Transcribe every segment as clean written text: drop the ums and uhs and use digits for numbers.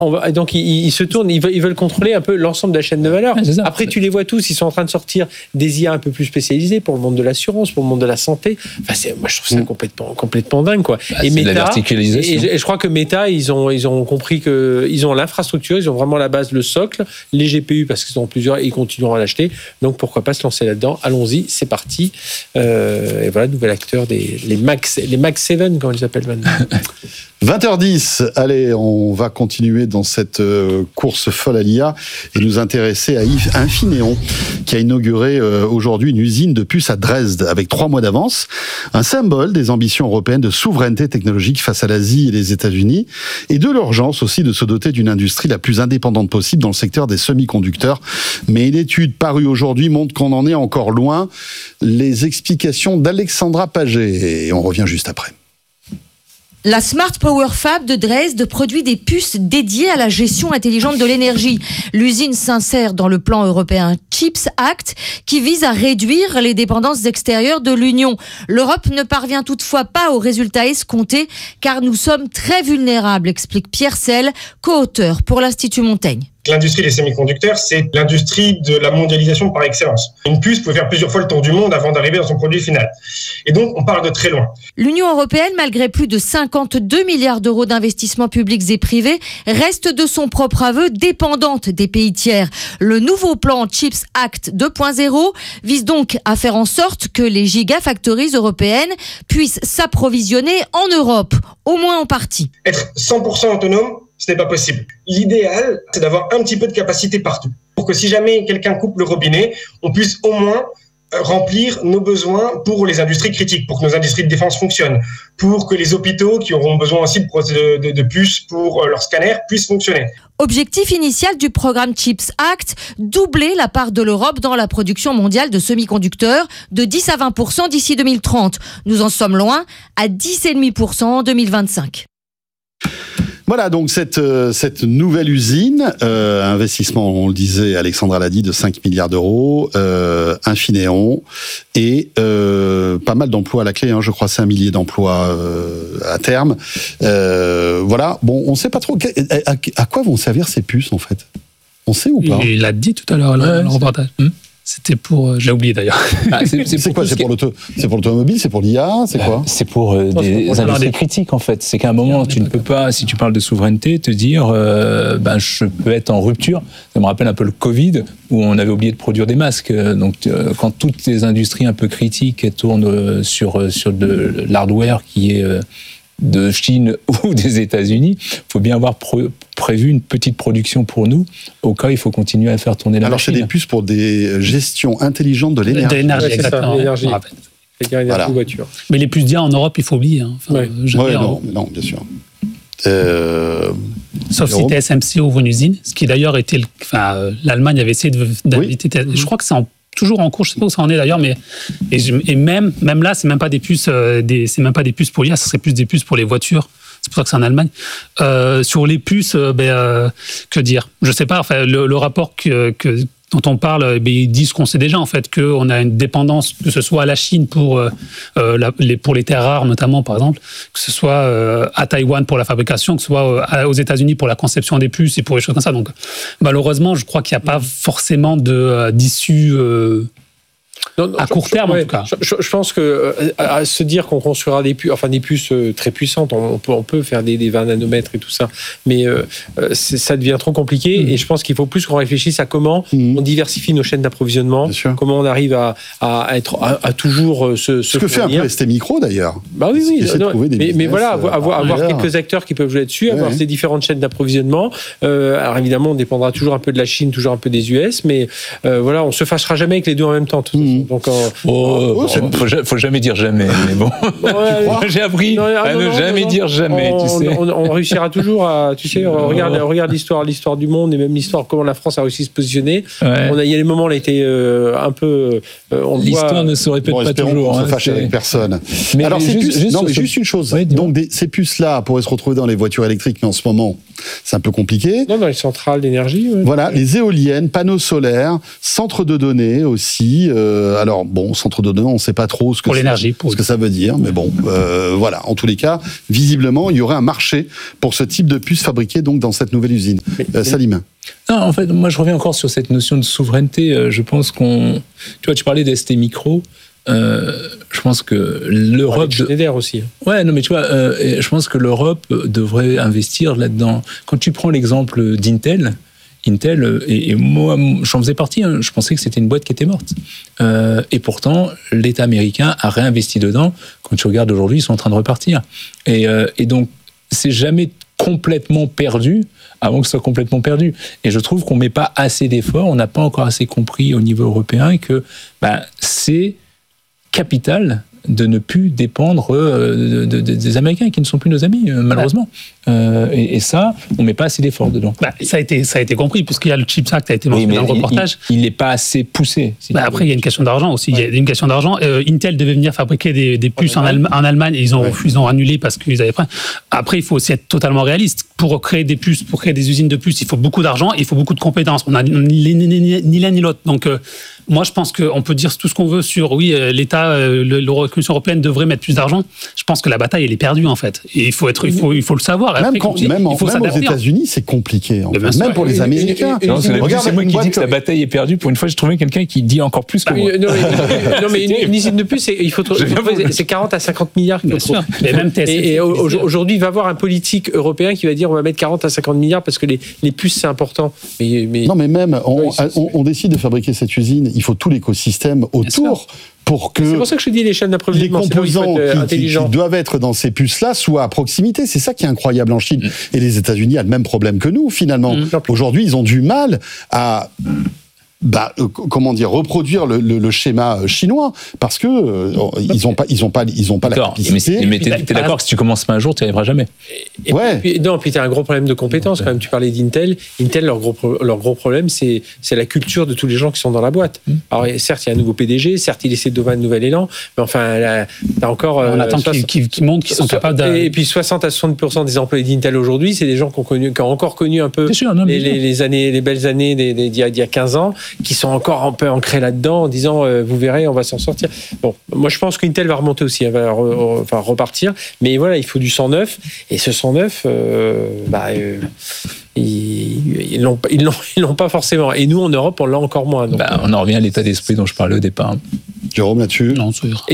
Donc ils se tournent, ils veulent contrôler un peu l'ensemble de la chaîne de valeur. Ouais, après, tu les vois tous, ils sont en train de sortir des IA un peu plus spécialisés pour le monde de l'assurance, pour le monde de la santé. Enfin, moi, je trouve ça complètement dingue, quoi. Et Meta, la verticalisation. Et je crois que Meta, ils ont compris que ils ont l'infrastructure, ils ont vraiment la base, le socle, les GPU parce qu'ils en ont plusieurs et ils continueront à l'acheter. Donc pourquoi pas se lancer là-dedans. Allons-y, c'est parti. Et voilà, nouvel acteur les Mac 7, comment ils appellent maintenant. 20h10, allez, on va continuer dans cette course folle à l'IA et nous intéresser à Infineon, qui a inauguré aujourd'hui une usine de puces à Dresde avec 3 mois d'avance, un symbole des ambitions européennes de souveraineté technologique face à l'Asie et les États-Unis, et de l'urgence aussi de se doter d'une industrie la plus indépendante possible dans le secteur des semi-conducteurs. Mais une étude parue aujourd'hui montre qu'on en est encore loin. Les explications d'Alexandra Paget, et on revient juste après. La Smart Power Fab de Dresde produit des puces dédiées à la gestion intelligente de l'énergie. L'usine s'insère dans le plan européen CHIPS Act qui vise à réduire les dépendances extérieures de l'Union. L'Europe ne parvient toutefois pas aux résultats escomptés car nous sommes très vulnérables, explique Pierre Selle, co-auteur pour l'Institut Montaigne. L'industrie des semi-conducteurs, c'est l'industrie de la mondialisation par excellence. Une puce peut faire plusieurs fois le tour du monde avant d'arriver dans son produit final. Et donc, on part de très loin. L'Union européenne, malgré plus de 52 milliards d'euros d'investissements publics et privés, reste de son propre aveu dépendante des pays tiers. Le nouveau plan CHIPS Act 2.0 vise donc à faire en sorte que les gigafactories européennes puissent s'approvisionner en Europe, au moins en partie. Être 100% autonome, ce n'est pas possible. L'idéal, c'est d'avoir un petit peu de capacité partout. Pour que si jamais quelqu'un coupe le robinet, on puisse au moins remplir nos besoins pour les industries critiques, pour que nos industries de défense fonctionnent, pour que les hôpitaux qui auront besoin aussi de puces pour leurs scanners puissent fonctionner. Objectif initial du programme CHIPS Act, doubler la part de l'Europe dans la production mondiale de semi-conducteurs de 10 à 20% d'ici 2030. Nous en sommes loin, à 10,5% en 2025. Voilà donc cette nouvelle usine, investissement, on le disait, Alexandra l'a dit, de 5 milliards d'euros, Infineon, et pas mal d'emplois à la clé, je crois 5 milliers d'emplois à terme. Voilà, bon, on ne sait pas trop à quoi vont servir ces puces en fait. On sait ou pas ? Il l'a dit tout à l'heure, le reportage. C'était pour... j'ai oublié d'ailleurs. C'est quoi ? C'est pour l'automobile ? C'est pour l'IA ? C'est quoi ? C'est pour des industries critiques en fait. C'est qu'à un moment, tu ne peux pas, si tu parles de souveraineté, te dire je peux être en rupture. Ça me rappelle un peu le Covid, où on avait oublié de produire des masques. Donc quand toutes les industries un peu critiques tournent sur de l'hardware qui est... de Chine ou des États-Unis, il faut bien avoir prévu une petite production pour nous, au cas où il faut continuer à faire tourner la machine. Alors, c'est des puces pour des gestions intelligentes de l'énergie. De l'énergie, exactement. L'énergie. Voilà. Voiture. Mais les puces d'IA en Europe, il faut oublier. Non, bien sûr. Sauf si TSMC ouvre une usine, ce qui d'ailleurs était... l'Allemagne avait essayé d'inviter... Je crois que c'est toujours en cours, je ne sais pas où ça en est d'ailleurs, mais même là, c'est même pas des puces, c'est même pas des puces pour l'IA, ce serait plus des puces pour les voitures. C'est pour ça que c'est en Allemagne. Sur les puces, que dire ? Je sais pas. Enfin, le rapport dont on parle, ils disent qu'on sait déjà en fait qu'on a une dépendance, que ce soit à la Chine pour les terres rares notamment par exemple, que ce soit à Taïwan pour la fabrication, que ce soit aux États-Unis pour la conception des puces et pour les choses comme ça. Donc malheureusement, je crois qu'il n'y a pas forcément d'issue. À court terme, en tout cas. Je pense que à se dire qu'on construira des puces très puissantes, on peut faire des 20 nanomètres et tout ça, mais ça devient trop compliqué. Et je pense qu'il faut plus qu'on réfléchisse à comment on diversifie nos chaînes d'approvisionnement, comment on arrive à toujours ce que fait un peu ST Micro d'ailleurs. Bah oui. Mais voilà, avoir quelques acteurs qui peuvent jouer là-dessus, avoir ces différentes chaînes d'approvisionnement. Alors évidemment, on dépendra toujours un peu de la Chine, toujours un peu des US, mais voilà, on se fâchera jamais avec les deux en même temps. Donc, faut jamais dire jamais, mais bon. J'ai appris à ne jamais dire jamais, tu sais. On réussira toujours à, tu sais, regarde l'histoire du monde et même l'histoire comment la France a réussi à se positionner. Il y a des moments où elle a été un peu. L'histoire ne se répète pas toujours. On se fâche avec personne. Mais alors, juste une chose. Donc, ces puces-là pourraient se retrouver dans les voitures électriques, mais en ce moment, c'est un peu compliqué. Non, dans les centrales d'énergie. Voilà, les éoliennes, panneaux solaires, centres de données aussi. alors bon, centre de données, on ne sait pas trop ce que pour l'énergie, ce que ça veut dire, mais bon, voilà. En tous les cas, visiblement, il y aurait un marché pour ce type de puces fabriquées donc dans cette nouvelle usine. Salim. Non, en fait, moi je reviens encore sur cette notion de souveraineté. Je pense tu parlais d'ST Micro. Je pense que l'Europe aussi. Ouais, non mais tu vois, je pense que l'Europe devrait investir là-dedans. Quand tu prends l'exemple d'Intel, et moi j'en faisais partie, hein, je pensais que c'était une boîte qui était morte. Et pourtant, l'État américain a réinvesti dedans. Quand tu regardes aujourd'hui, ils sont en train de repartir. Et donc, c'est jamais complètement perdu avant que ce soit complètement perdu. Et je trouve qu'on met pas assez d'efforts, on n'a pas encore assez compris au niveau européen que c'est capital de ne plus dépendre des Américains qui ne sont plus nos amis, malheureusement. Et ça, on ne met pas assez d'efforts dedans. Ça a été compris, puisqu'il y a le Chips Act qui a été mentionné dans le reportage. Il n'est pas assez poussé. Après, il y a une question d'argent aussi. Ouais. Il y a une question d'argent. Intel devait venir fabriquer des puces en Allemagne et ils ont annulé parce qu'ils avaient pas. Après, il faut aussi être totalement réaliste. Pour créer des puces, pour créer des usines de puces, il faut beaucoup d'argent et il faut beaucoup de compétences. On n'a ni l'un ni l'autre. Donc, moi, je pense qu'on peut dire tout ce qu'on veut sur, l'État, la Commission européenne devrait mettre plus d'argent. Je pense que la bataille, elle est perdue, en fait. Et il faut le savoir. Même aux États-Unis, c'est compliqué. En fait. Même pour les Américains. C'est moi qui dis que la bataille est perdue. Pour une fois, j'ai trouvé quelqu'un qui dit encore plus que moi. Non, mais une usine de puces, c'est 40 à 50 milliards. Bien sûr. Et aujourd'hui, il va y avoir un politique européen qui va dire on va mettre 40 à 50 milliards parce que les puces, c'est important. Non, mais même, on décide de fabriquer cette usine, il faut tout l'écosystème autour. Pour que c'est pour ça que je dis les chaînes d'approvisionnement, les composants qui doivent être dans ces puces-là soient à proximité. C'est ça qui est incroyable en Chine. Et les États-Unis ont le même problème que nous, finalement. Aujourd'hui, ils ont du mal à reproduire le schéma chinois parce que ils ont pas la capacité. Mais t'es d'accord que si tu commences pas un jour, tu n'y arriveras jamais. Puis t'as un gros problème de compétences quand même. Tu parlais d'Intel. Intel, leur gros problème, c'est la culture de tous les gens qui sont dans la boîte. Alors certes, il y a un nouveau PDG, certes, il essaie de donner un nouvel élan, mais enfin, t'as encore. On attend qu'ils montrent qu'ils sont capables. Et puis 60 à 60% des employés d'Intel aujourd'hui, c'est des gens qui ont encore connu un peu les belles années d'il y a 15 ans. Qui sont encore un peu ancrés là-dedans en disant vous verrez, on va s'en sortir. Bon, moi je pense qu'Intel va remonter aussi, elle va repartir, mais voilà, il faut du sang neuf, et ce sang neuf, ils l'ont pas forcément. Et nous en Europe, on l'a encore moins. Donc. On en revient à l'état d'esprit dont je parlais au départ. Jérôme là-dessus. Non, c'est sûr. Et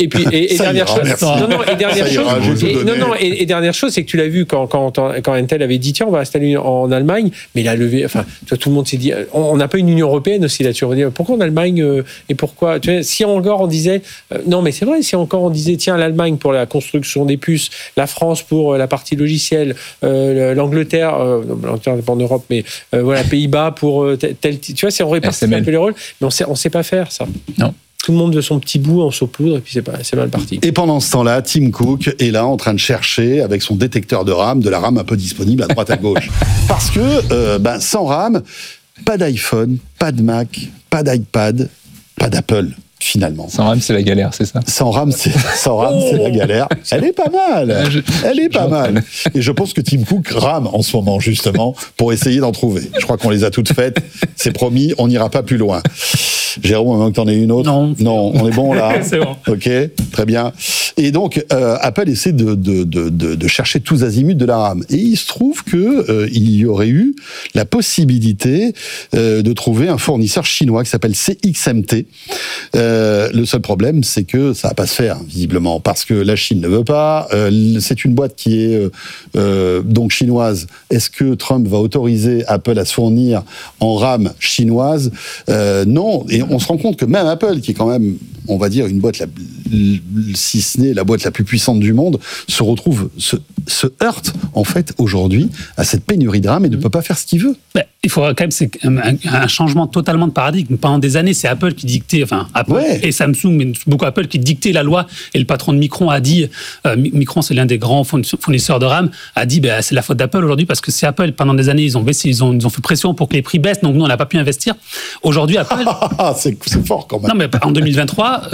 dernière chose, c'est que tu l'as vu quand Intel avait dit tiens, on va installer en Allemagne, mais il a levé. Enfin, tout le monde s'est dit on n'a pas une Union européenne aussi là-dessus. On va dire pourquoi en Allemagne et pourquoi. Tu vois, si encore on disait non, mais c'est vrai, si encore on disait tiens, l'Allemagne pour la construction des puces, la France pour la partie logicielle, l'Angleterre, l'Angleterre n'est pas en Europe, mais voilà, Pays-Bas pour tel. Tu vois, si on répartit un peu les rôles, mais on sait pas faire ça. Non. Tout le monde de son petit bout en saupoudre, et puis c'est mal parti. Et pendant ce temps-là, Tim Cook est là en train de chercher, avec son détecteur de RAM, de la RAM un peu disponible à droite à gauche. Parce que sans RAM, pas d'iPhone, pas de Mac, pas d'iPad, pas d'Apple. Finalement. Sans RAM, c'est la galère, c'est ça? Sans RAM, c'est la galère. Elle est pas mal. Elle est pas mal. Et je pense que Tim Cook rame en ce moment, justement, pour essayer d'en trouver. Je crois qu'on les a toutes faites. C'est promis, on n'ira pas plus loin. Jérôme, avant que t'en aies une autre. Non, on est bon là. C'est bon. Ok, très bien. Et donc, Apple essaie de chercher tous azimuts de la RAM. Et il se trouve que il y aurait eu la possibilité de trouver un fournisseur chinois qui s'appelle CXMT. Le seul problème, c'est que ça va pas se faire, visiblement, parce que la Chine ne veut pas. C'est une boîte qui est donc chinoise. Est-ce que Trump va autoriser Apple à se fournir en RAM chinoise? Non. Et on se rend compte que même Apple, qui est quand même, on va dire, une boîte, si ce n'est la boîte la plus puissante du monde, se heurte, en fait, aujourd'hui, à cette pénurie de RAM et ne peut pas faire ce qu'il veut. Il faudra quand même, c'est un changement totalement de paradigme. Pendant des années, c'est Apple qui dictait, et Samsung, mais beaucoup Apple qui dictait la loi. Et le patron de Micron a dit, Micron, c'est l'un des grands fournisseurs de RAM, a dit, c'est la faute d'Apple aujourd'hui parce que c'est Apple. Pendant des années, ils ont fait pression pour que les prix baissent, donc nous, on n'a pas pu investir. Aujourd'hui, Apple. C'est fort quand même. Non, mais en 2023, mois,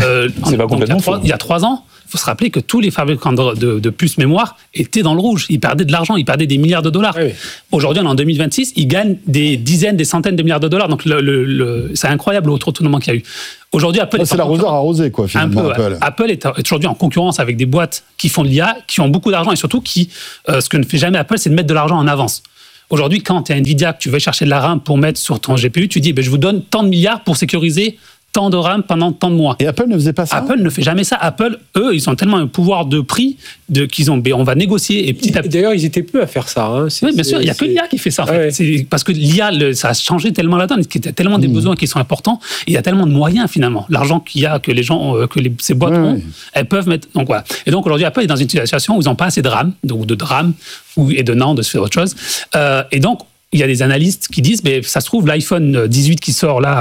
il y a 3 ans, il faut se rappeler que tous les fabricants de puces mémoire étaient dans le rouge. Ils perdaient de l'argent, ils perdaient des milliards de dollars. Oui. Aujourd'hui, on est en 2026, ils gagnent des dizaines, des centaines de milliards de dollars. Donc, c'est incroyable le retournement qu'il y a eu. Aujourd'hui, Apple c'est l'arroseur arrosé, quoi, finalement. Apple est aujourd'hui en concurrence avec des boîtes qui font de l'IA, qui ont beaucoup d'argent et surtout ce que ne fait jamais Apple, c'est de mettre de l'argent en avance. Aujourd'hui, quand tu es Nvidia, que tu veux chercher de la RAM pour mettre sur ton GPU, tu dis je vous donne tant de milliards pour sécuriser tant de RAM pendant tant de mois. Et Apple ne faisait pas ça. Apple ne fait jamais ça. Apple, eux, ils ont tellement un pouvoir de prix qu'ils ont. On va négocier et petit à petit. D'ailleurs, ils étaient peu à faire ça. Hein. Oui, bien sûr. Il n'y a que l'IA qui fait ça. En fait. C'est parce que l'IA, ça a changé tellement la donne. Il y a tellement des besoins qui sont importants. Et il y a tellement de moyens finalement. L'argent qu'il y a, que les gens, ces boîtes ont, elles peuvent mettre. Donc voilà. Et donc aujourd'hui, Apple est dans une situation où ils n'ont pas assez de RAM, donc de RAM et de NAND, de faire autre chose. Et donc il y a des analystes qui disent, ça se trouve, l'iPhone 18 qui sort là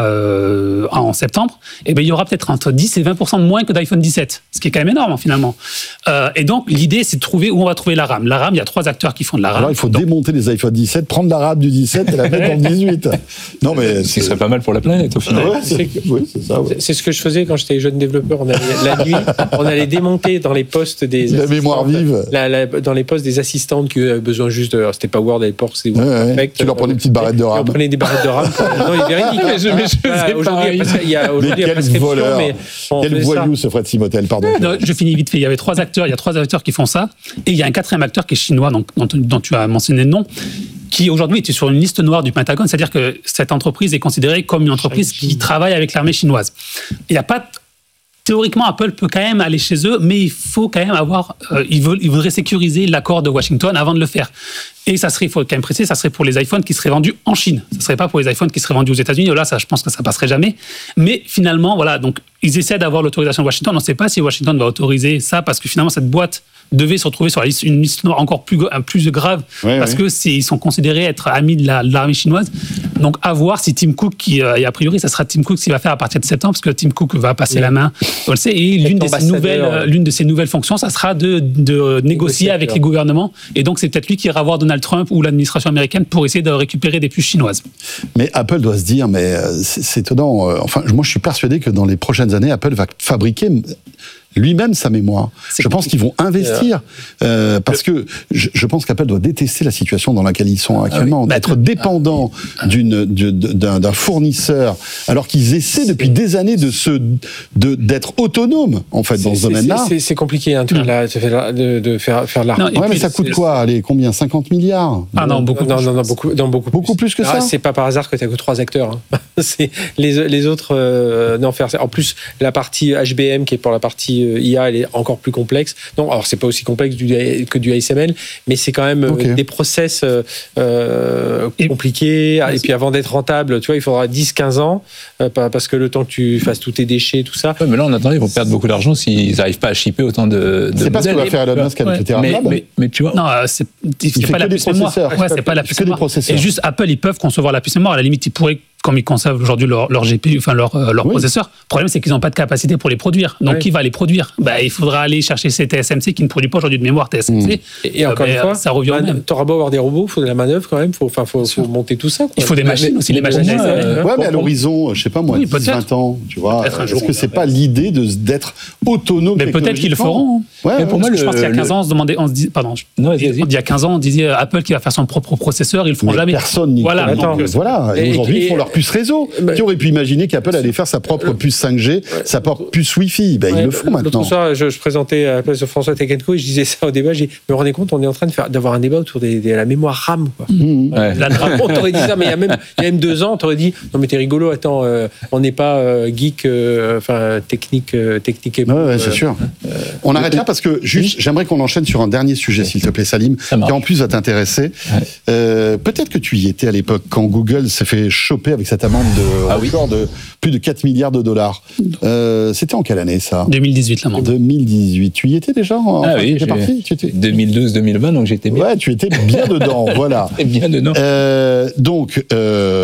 en septembre, il y aura peut-être entre 10 et 20% de moins que d'iPhone 17, ce qui est quand même énorme finalement. Et donc l'idée, c'est de trouver où on va trouver la RAM. La RAM, il y a 3 acteurs qui font de la RAM. Alors il faut démonter les iPhone 17, prendre la RAM du 17 et la mettre dans le 18. Non, mais ce qui serait pas mal pour la planète au final. Oui, c'est ça. Ouais. C'est ce que je faisais quand j'étais jeune développeur. La nuit, on allait démonter dans les postes des la mémoire vive, dans les postes des assistantes qui avaient besoin juste de. C'était pas Word à l'époque, c'était Word Perfect. Tu leur prenais une petite barrette de RAM. On prenait des barrettes de RAM. Non, il est véridique. Aujourd'hui, il y a prescription, mais quel voyou ce Fred Simotel, pardon. Je finis vite fait. Il y a 3 acteurs qui font ça, et il y a un 4e acteur qui est chinois, dont tu as mentionné le nom, qui aujourd'hui est sur une liste noire du Pentagone, c'est-à-dire que cette entreprise est considérée comme une entreprise qui travaille avec l'armée chinoise. Il n'y a pas théoriquement, Apple peut quand même aller chez eux, mais il faut quand même avoir. Ils voudraient sécuriser l'accord de Washington avant de le faire. Et ça serait, il faut quand même préciser, ça serait pour les iPhones qui seraient vendus en Chine. Ça ne serait pas pour les iPhones qui seraient vendus aux États-Unis. Là, ça, je pense que ça passerait jamais. Mais finalement, voilà, donc ils essaient d'avoir l'autorisation de Washington. On ne sait pas si Washington va autoriser ça, parce que finalement, cette boîte devait se retrouver sur une liste noire encore plus grave, parce que ils sont considérés être amis de l'armée chinoise. Donc, à voir si Tim Cook, et a priori, ça sera Tim Cook qui va faire à partir de septembre, parce que Tim Cook va passer la main, on le sait, et l'une de ses nouvelles fonctions, ça sera de négocier avec les gouvernements. Et donc, c'est peut-être lui qui ira voir Donald Trump ou l'administration américaine pour essayer de récupérer des puces chinoises. Mais Apple doit se dire, c'est étonnant. Moi, je suis persuadé que dans les prochaines années, Apple va fabriquer lui-même sa mémoire. Je pense qu'ils vont investir parce que je pense qu'Apple doit détester la situation dans laquelle ils sont actuellement, d'être dépendant d'un fournisseur, alors qu'ils essaient depuis des années d'être autonomes en fait dans ce domaine-là. C'est compliqué de faire de l'argent. Ouais, mais ça coûte quoi? Allez, combien? 50 milliards? Ah non, beaucoup plus que ça. C'est pas par hasard que tu as que 3 acteurs. Hein. C'est les autres en plus la partie HBM qui est pour la partie IA, elle est encore plus complexe. Non, alors c'est pas aussi complexe que du ASML, mais c'est quand même des process compliqués. Et puis avant d'être rentable, tu vois, il faudra 10-15 ans, parce que le temps que tu fasses tous tes déchets, tout ça. Ouais, mais là, en attendant, ils vont perdre beaucoup d'argent s'ils n'arrivent pas à shipper autant de c'est pas ce que va faire Elon Musk avec le Terafab. Mais tu vois, non, c'est pas la puce mémoire. C'est pas la puce mémoire. Et juste Apple, ils peuvent concevoir la puce mémoire. À la limite, ils pourraient, comme ils conçoivent aujourd'hui leur GPU, enfin leur processeur. Le problème, c'est qu'ils n'ont pas de capacité pour les produire. Donc, qui va les produire? Il faudra aller chercher ces TSMC qui ne produisent pas aujourd'hui de mémoire TSMC. Et encore une fois, ça revient au même. Tu auras beau avoir des robots, il faut de la manœuvre quand même. Il faut monter tout ça. Quoi. Il faut des machines aussi. Les machines. Mais à l'horizon, je sais pas moi, 10-20 ans, tu vois. Est-ce que c'est pas l'idée d'être autonome? Mais peut-être qu'ils le feront. Mais pour moi, je pense qu'il y a 15 ans, il y a 15 ans, on disait Apple qui va faire son propre processeur, ils le feront jamais. Personne n'y croit. Voilà. Et aujourd'hui, ils font leur puce réseau. Qui aurait pu imaginer qu'Apple allait faire sa propre puce 5G, sa propre puce Wi-Fi? Ils le font maintenant. L'autre soir, je présentais à la place de François Tekenko et je disais ça au débat. Je me rendais compte, on est en train d'avoir un débat autour de la mémoire RAM. Quoi. La RAM, on t'aurait dit ça, mais il y a même 2 ans, on t'aurait dit non, mais t'es rigolo, attends, on n'est pas geek, technique et ouais, c'est sûr. On arrête là parce que j'aimerais qu'on enchaîne sur un dernier sujet, s'il te plaît, Salim, qui en plus va t'intéresser. Peut-être que tu y étais à l'époque quand Google s'est fait choper avec cette amende de plus de 4 milliards de dollars. C'était en quelle année, ça? 2018, l'amende. 2018. Tu y étais déjà? Oui, parti 2012-2020, donc j'étais bien. Ouais, tu étais bien dedans, voilà. Bien dedans. Donc,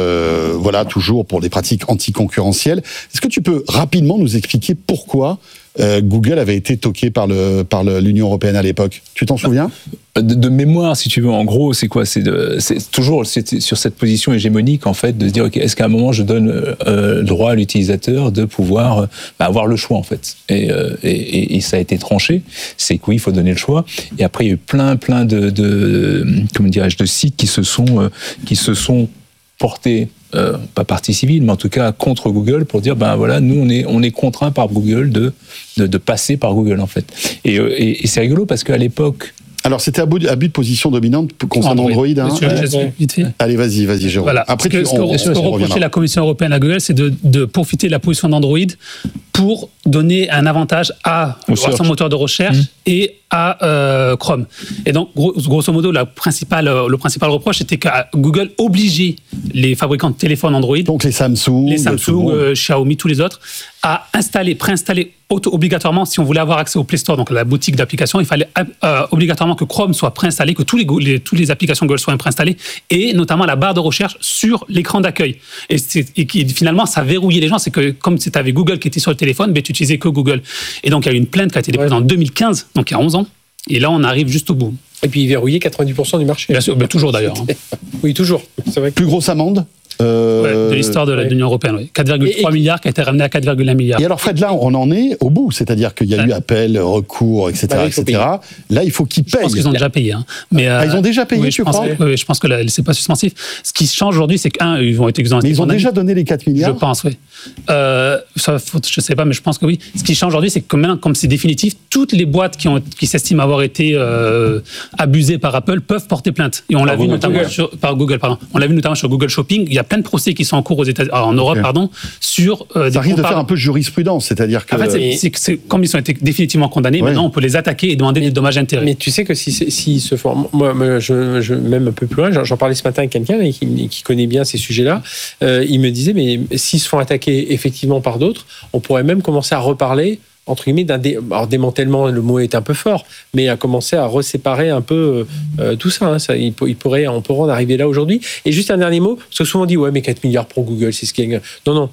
voilà, toujours pour les pratiques anticoncurrentielles. Est-ce que tu peux rapidement nous expliquer pourquoi Google avait été toqué par l'Union européenne à l'époque. Tu t'en souviens ? De mémoire, si tu veux, en gros, c'est quoi ? C'est toujours sur cette position hégémonique, en fait, de se dire, ok, est-ce qu'à un moment je donne droit à l'utilisateur de pouvoir avoir le choix, en fait. Et ça a été tranché. C'est que oui, il faut donner le choix. Et après, il y a eu plein comment dirais-je, de sites qui se sont portés, pas partie civile, mais en tout cas contre Google, pour dire, voilà, nous, on est contraints par Google de passer par Google, en fait. Et c'est rigolo parce qu'à l'époque, alors, c'était abus de position dominante concernant Android. Vite fait. Allez, vas-y, Jérôme. Voilà. Après, ce que reprochait la Commission européenne à Google, c'est de profiter de la position d'Android pour donner un avantage à son moteur de recherche et à Chrome. Et donc, grosso modo, le principal reproche, c'était que Google obligeait les fabricants de téléphones Android, donc les Samsung, Xiaomi, tous les autres, à préinstaller obligatoirement, si on voulait avoir accès au Play Store, donc à la boutique d'applications, il fallait obligatoirement que Chrome soit préinstallé, que toutes les applications Google soient préinstallées, et notamment la barre de recherche sur l'écran d'accueil. Et finalement, ça verrouillait les gens. C'est que comme c'était avec Google qui était sur le téléphone, tu utilisais que Google. Et donc, il y a eu une plainte qui a été déposée en 2015, donc il y a 11 ans. Et là, on arrive juste au bout. Et puis, il verrouillait 90% du marché. Bien sûr, toujours d'ailleurs. Oui, toujours. C'est vrai. Plus grosse amende de l'histoire de l'Union européenne, 4,3 milliards qui a été ramené à 4,1 milliards. Et alors Fred, là on en est au bout, c'est-à-dire qu'il y a eu appel, recours, etc. Là il faut qu'ils payent. Je pense qu'ils ont déjà payé. Mais, ils ont déjà payé, tu crois ? Oui, je pense que c'est pas suspensif. Ce qui change aujourd'hui, c'est ils vont être exonératés. Mais ils ont déjà donné les 4 milliards ? Je pense, oui. Je sais pas, mais je pense que oui. Ce qui change aujourd'hui, c'est que maintenant, comme c'est définitif, toutes les boîtes qui s'estiment avoir été abusées par Apple peuvent porter plainte. Et on l'a vu notamment par Google, pardon. On l'a vu notamment sur Google Shopping. Il y a plein de procès qui sont en cours en Europe, sur ça risque de faire un peu jurisprudence, c'est-à-dire que... En fait, comme ils ont été définitivement condamnés, maintenant on peut les attaquer et demander des dommages et intérêts. Mais tu sais que s'ils se font... Moi, même un peu plus loin, j'en parlais ce matin avec quelqu'un qui connaît bien ces sujets-là, il me disait, mais s'ils se font attaquer effectivement par d'autres, on pourrait même commencer à reparler entre guillemets alors démantèlement, le mot est un peu fort, mais à commencer à reséparer un peu tout ça, on pourrait en arriver là aujourd'hui. Et juste un dernier mot, parce que souvent on dit mais 4 milliards pour Google, c'est ce qui est... Non,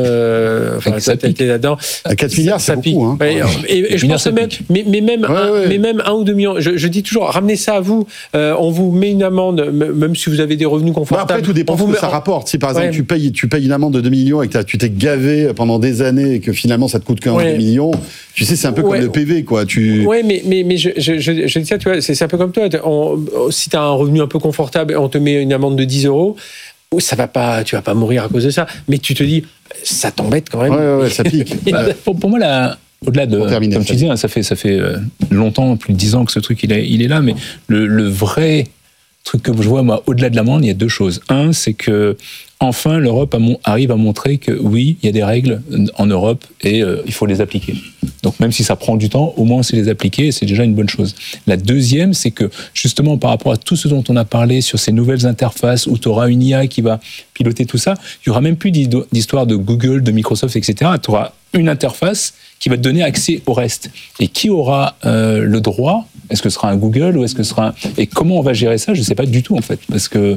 ça pique. Là-dedans. 4 milliards, c'est beaucoup. Et je pense même, mais même 1 ou 2 millions. Je dis toujours, ramenez ça à vous. On vous met une amende, même si vous avez des revenus confortables. Après, tout dépend de ce que ça rapporte. Si par exemple tu payes une amende de 2 millions et que tu t'es gavé pendant des années et que finalement ça te coûte qu'un 2 millions, tu sais, c'est un peu comme le PV, quoi. Oui, mais je dis ça, tu vois, c'est un peu comme toi. Si tu as un revenu un peu confortable, on te met une amende de 10 €. Ça va pas, tu vas pas mourir à cause de ça, mais tu te dis, ça t'embête quand même. Ouais, ça pique. Pour moi, là, au-delà de, comme tu dis, ça fait longtemps, plus de 10 ans que ce truc il est là, mais le vrai truc que je vois, moi, au-delà de l'amende, il y a 2 choses. Un, c'est que enfin, l'Europe arrive à montrer que oui, il y a des règles en Europe et il faut les appliquer. Donc même si ça prend du temps, au moins on sait les appliquer et c'est déjà une bonne chose. La deuxième, c'est que justement par rapport à tout ce dont on a parlé sur ces nouvelles interfaces où tu auras une IA qui va piloter tout ça, il n'y aura même plus d'histoire de Google, de Microsoft, etc. Tu auras une interface qui va te donner accès au reste. Et qui aura le droit ? Est-ce que ce sera un Google ou est-ce que ce sera Et comment on va gérer ça ? Je ne sais pas du tout en fait, parce que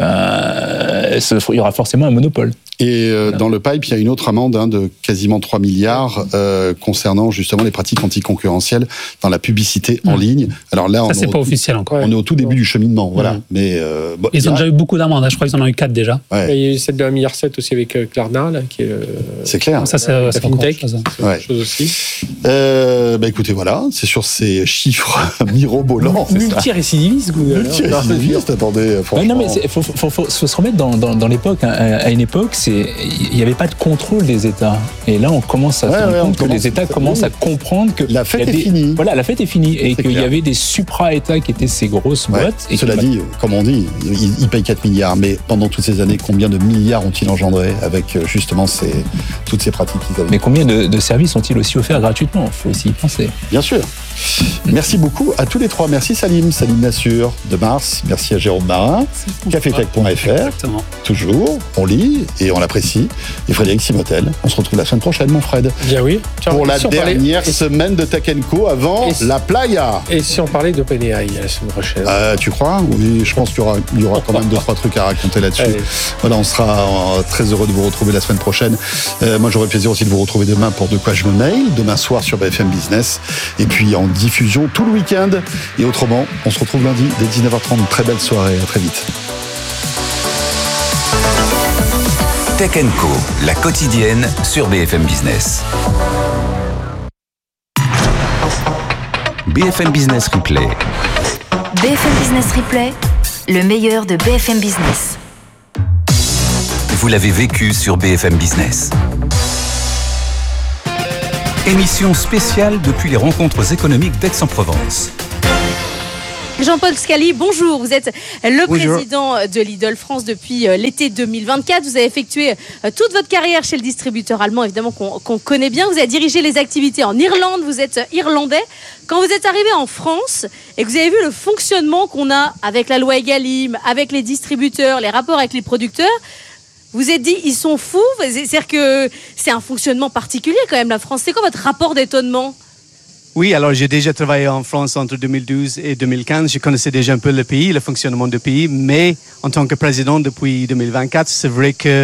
il y aura forcément un monopole. Et dans le pipe, il y a une autre amende de quasiment 3 milliards concernant justement les pratiques anticoncurrentielles dans la publicité en ligne. Alors là, ça, c'est pas officiel encore. On est au tout début du cheminement, voilà. Mais ils ont déjà eu beaucoup d'amendes. Je crois qu'ils en ont eu 4 déjà. Ouais. Il y a eu celle de 1,7 milliard aussi avec Klarna, là, qui est. C'est clair. Ça, c'est la FinTech. C'est chose aussi. Écoutez, voilà, c'est sur ces chiffres mirobolants. Multirécidiviste, Google. Multirécidiviste, attendez. Non, mais il faut se remettre dans l'époque. À une époque, il n'y avait pas de contrôle des États. Et là, on commence à se rendre compte que les États commencent à comprendre que la fête est finie. Voilà, la fête est finie. Et qu'il y avait des supra-États qui étaient ces grosses boîtes. Et cela dit, comme on dit, ils payent 4 milliards. Mais pendant toutes ces années, combien de milliards ont-ils engendré avec justement toutes ces pratiques qu'ils avaient ? Mais combien de services ont-ils aussi offerts gratuitement ? Il faut aussi y penser. Bien sûr. Merci beaucoup à tous les trois. Merci Salim Nassur de Mars. Merci à Jérôme Marin, cafetech.fr. Toujours, on lit et on l'apprécie. Et Frédéric Simotel. On se retrouve la semaine prochaine, mon Fred. Bien oui. Pour la dernière semaine de Tech & Co avant la playa. Et si on parlait d'OpenAI la semaine prochaine? Tu crois? Oui, je pense qu'il y aura quand même 2-3 trucs à raconter là-dessus. Allez. Voilà, on sera très heureux de vous retrouver la semaine prochaine. Moi, j'aurai le plaisir aussi de vous retrouver demain pour De quoi je me mail, demain soir sur BFM Business. Et puis en diffusion tout le week-end. Et autrement, on se retrouve lundi dès 19h30. Très belle soirée. À très vite. Tech & Co, la quotidienne sur BFM Business. BFM Business Replay. BFM Business Replay, le meilleur de BFM Business. Vous l'avez vécu sur BFM Business. Émission spéciale depuis les rencontres économiques d'Aix-en-Provence. Jean-Paul Scali, bonjour. Vous êtes le président de Lidl France depuis l'été 2024. Vous avez effectué toute votre carrière chez le distributeur allemand, évidemment qu'on connaît bien. Vous avez dirigé les activités en Irlande, vous êtes irlandais. Quand vous êtes arrivé en France et que vous avez vu le fonctionnement qu'on a avec la loi Egalim, avec les distributeurs, les rapports avec les producteurs, vous êtes dit, ils sont fous. C'est-à-dire que c'est un fonctionnement particulier quand même, la France. C'est quoi votre rapport d'étonnement ? Oui, alors j'ai déjà travaillé en France entre 2012 et 2015. Je connaissais déjà un peu le pays, le fonctionnement du pays. Mais en tant que président depuis 2024, c'est vrai que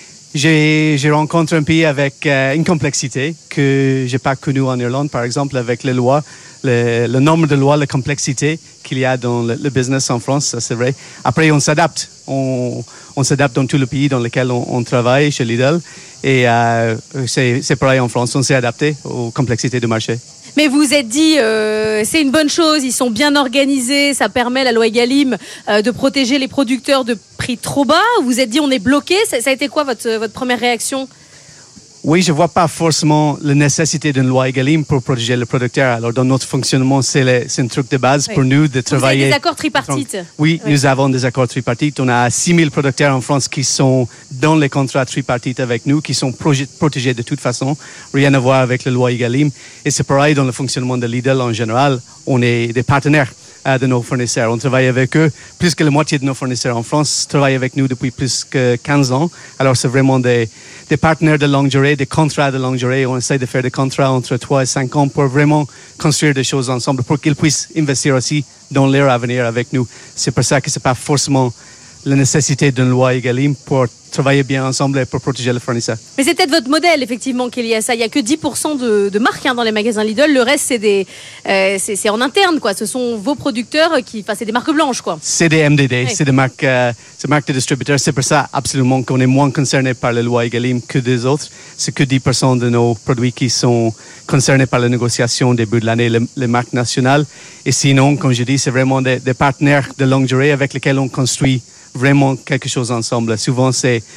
j'ai rencontré un pays avec une complexité que je n'ai pas connue en Irlande, par exemple, avec les lois, le nombre de lois, la complexité qu'il y a dans le business en France, ça c'est vrai. Après, on s'adapte. On s'adapte dans tout le pays dans lequel on travaille chez Lidl. Et c'est pareil en France, on s'est adapté aux complexités du marché. Mais vous vous êtes dit, c'est une bonne chose, ils sont bien organisés, ça permet, la loi Egalim, de protéger les producteurs de prix trop bas. Vous vous êtes dit, on est bloqué. Ça a été quoi votre première réaction ? Oui, je ne vois pas forcément la nécessité d'une loi Egalim pour protéger le producteur. Alors, dans notre fonctionnement, c'est un truc de base pour nous de travailler. Vous avez des accords tripartites. Oui, nous avons des accords tripartites. On a 6 000 producteurs en France qui sont dans les contrats tripartites avec nous, qui sont protégés de toute façon. Rien à voir avec la loi Egalim. Et c'est pareil dans le fonctionnement de Lidl en général. On est des partenaires de nos fournisseurs. On travaille avec eux. Plus que la moitié de nos fournisseurs en France travaillent avec nous depuis plus que 15 ans. Alors, c'est vraiment des partenaires de longue durée, des contrats de longue durée. On essaie de faire des contrats entre 3 et 5 ans pour vraiment construire des choses ensemble, pour qu'ils puissent investir aussi dans leur avenir avec nous. C'est pour ça que ce n'est pas forcément la nécessité d'une loi Egalim pour travailler bien ensemble et pour protéger le fournisseur. Mais c'est peut-être votre modèle, effectivement, qui est lié à ça. Il n'y a que 10% de marques dans les magasins Lidl. Le reste, c'est en interne, quoi. Ce sont vos producteurs c'est des marques blanches, quoi. C'est des MDD, oui. C'est des marques de distributeurs. C'est pour ça, absolument, qu'on est moins concerné par la loi Egalim que des autres. C'est que 10% de nos produits qui sont concernés par la négociation au début de l'année, les marques nationales. Et sinon, comme je dis, c'est vraiment des partenaires de longue durée avec lesquels on construit vraiment quelque chose ensemble. Souvent,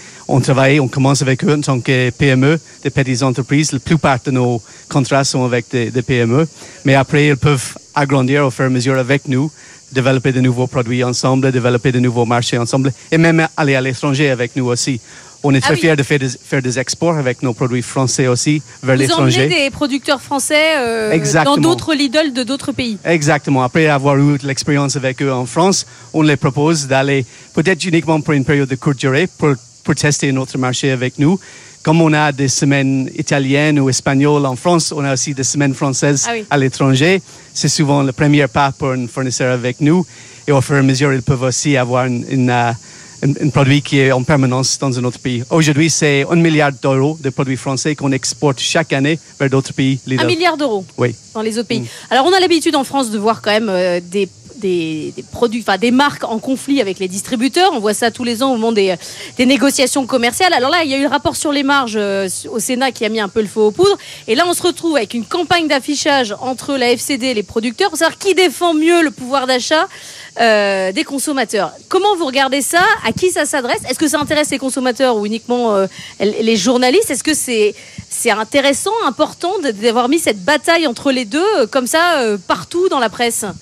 on commence avec eux en tant que PME, des petites entreprises. La plupart de nos contrats sont avec des PME, mais après, ils peuvent agrandir au fur et à mesure avec nous, développer de nouveaux produits ensemble, développer de nouveaux marchés ensemble, et même aller à l'étranger avec nous aussi. On est très fiers de faire des exports avec nos produits français aussi vers l'étranger. Vous emmenez des producteurs français dans d'autres Lidl de d'autres pays. Exactement. Après avoir eu l'expérience avec eux en France, on les propose d'aller peut-être uniquement pour une période de courte durée pour tester un autre marché avec nous. Comme on a des semaines italiennes ou espagnoles en France, on a aussi des semaines françaises à l'étranger. C'est souvent le premier pas pour un fournisseur avec nous. Et au fur et à mesure, ils peuvent aussi avoir un produit qui est en permanence dans un autre pays. Aujourd'hui, c'est 1 milliard d'euros de produits français qu'on exporte chaque année vers d'autres pays. 1 milliard d'euros dans les autres pays. Alors, on a l'habitude en France de voir quand même des produits, des marques en conflit avec les distributeurs. On voit ça tous les ans au moment des négociations commerciales. Alors là, il y a eu le rapport sur les marges au Sénat qui a mis un peu le feu aux poudres. Et là, on se retrouve avec une campagne d'affichage entre la FCD et les producteurs pour savoir qui défend mieux le pouvoir d'achat des consommateurs. Comment vous regardez ça ? À qui ça s'adresse ? Est-ce que ça intéresse les consommateurs ou uniquement les journalistes ? Est-ce que c'est intéressant, important d'avoir mis cette bataille entre les deux comme ça partout dans la presse ?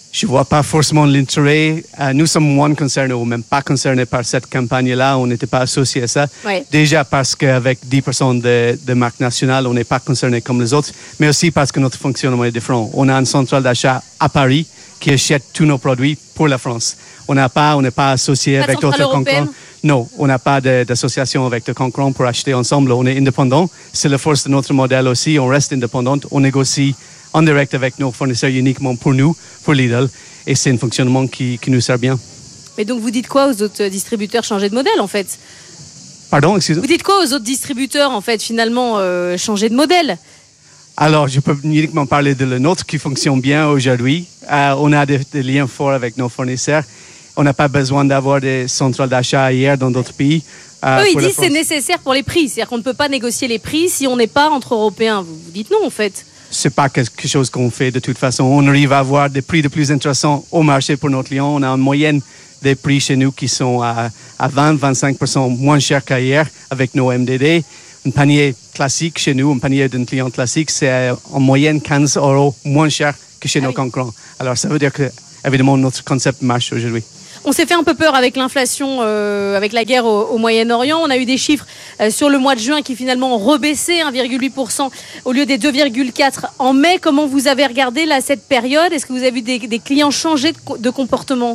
Je ne vois pas forcément l'intérêt. Nous sommes moins concernés ou même pas concernés par cette campagne-là. On n'était pas associés à ça. Ouais. Déjà parce qu'avec 10% de marques nationales, on n'est pas concernés comme les autres, mais aussi parce que notre fonctionnement est différent. On a une centrale d'achat à Paris qui achète tous nos produits pour la France. On n'est pas associé avec d'autres concurrents. Non, on n'a pas d'association avec les concurrents pour acheter ensemble. On est indépendant. C'est la force de notre modèle aussi. On reste indépendant. On négocie en direct avec nos fournisseurs uniquement pour nous, pour Lidl. Et c'est un fonctionnement qui nous sert bien. Mais donc vous dites quoi aux autres distributeurs changer de modèle en fait? Pardon, excusez-moi. Vous dites quoi aux autres distributeurs en fait finalement changer de modèle? Alors, je peux uniquement parler de le nôtre qui fonctionne bien aujourd'hui. On a des liens forts avec nos fournisseurs. On n'a pas besoin d'avoir des centrales d'achat ailleurs dans d'autres pays. Eux, ils disent que c'est nécessaire pour les prix. C'est-à-dire qu'on ne peut pas négocier les prix si on n'est pas entre Européens. Vous dites non, en fait. C'est pas quelque chose qu'on fait de toute façon. On arrive à avoir des prix de plus intéressants au marché pour nos clients. On a en moyenne des prix chez nous qui sont à 20-25% moins chers qu'ailleurs avec nos MDD. Un panier classique chez nous, un panier d'un client classique, c'est en moyenne 15 € moins cher que chez nos concurrents. Alors ça veut dire que, évidemment, notre concept marche aujourd'hui. On s'est fait un peu peur avec l'inflation, avec la guerre au Moyen-Orient. On a eu des chiffres sur le mois de juin qui finalement ont rebaissé 1,8% au lieu des 2,4% en mai. Comment vous avez regardé là, cette période? Est-ce que vous avez vu des clients changer de comportement?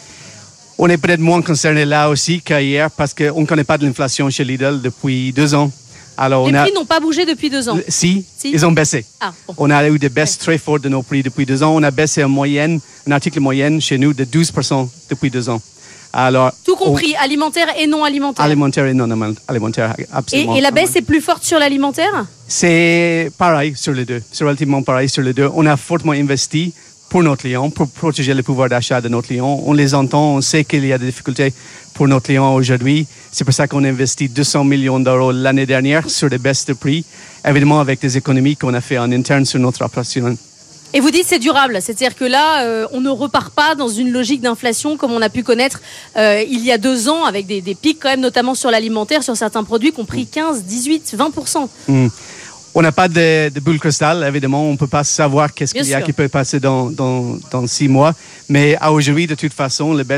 On est peut-être moins concerné là aussi qu'ailleurs parce qu'on ne connaît pas de l'inflation chez Lidl depuis 2 ans. Alors, les prix n'ont pas bougé depuis 2 ans. Si, ils ont baissé. Bon. On a eu des baisses très fortes de nos prix depuis 2 ans. On a baissé en moyenne, un article moyenne chez nous de 12% depuis 2 ans. Alors, tout compris, alimentaire et non alimentaire. Alimentaire et non alimentaire, absolument. Et la baisse est plus forte sur l'alimentaire? C'est pareil sur les deux. C'est relativement pareil sur les deux. On a fortement investi pour nos clients, pour protéger le pouvoir d'achat de nos clients. On les entend, on sait qu'il y a des difficultés pour nos clients aujourd'hui. C'est pour ça qu'on a investi 200 millions d'euros l'année dernière sur des baisses de prix, évidemment avec des économies qu'on a fait en interne sur notre opération. Et vous dites c'est durable, c'est-à-dire que là, on ne repart pas dans une logique d'inflation comme on a pu connaître il y a 2 ans, avec des pics quand même, notamment sur l'alimentaire, sur certains produits qui ont pris 15, 18, 20%. On n'a pas de boule cristal, évidemment. On ne peut pas savoir qu'est-ce qu'il y a qui peut passer dans 6 mois. Mais aujourd'hui, de toute façon, le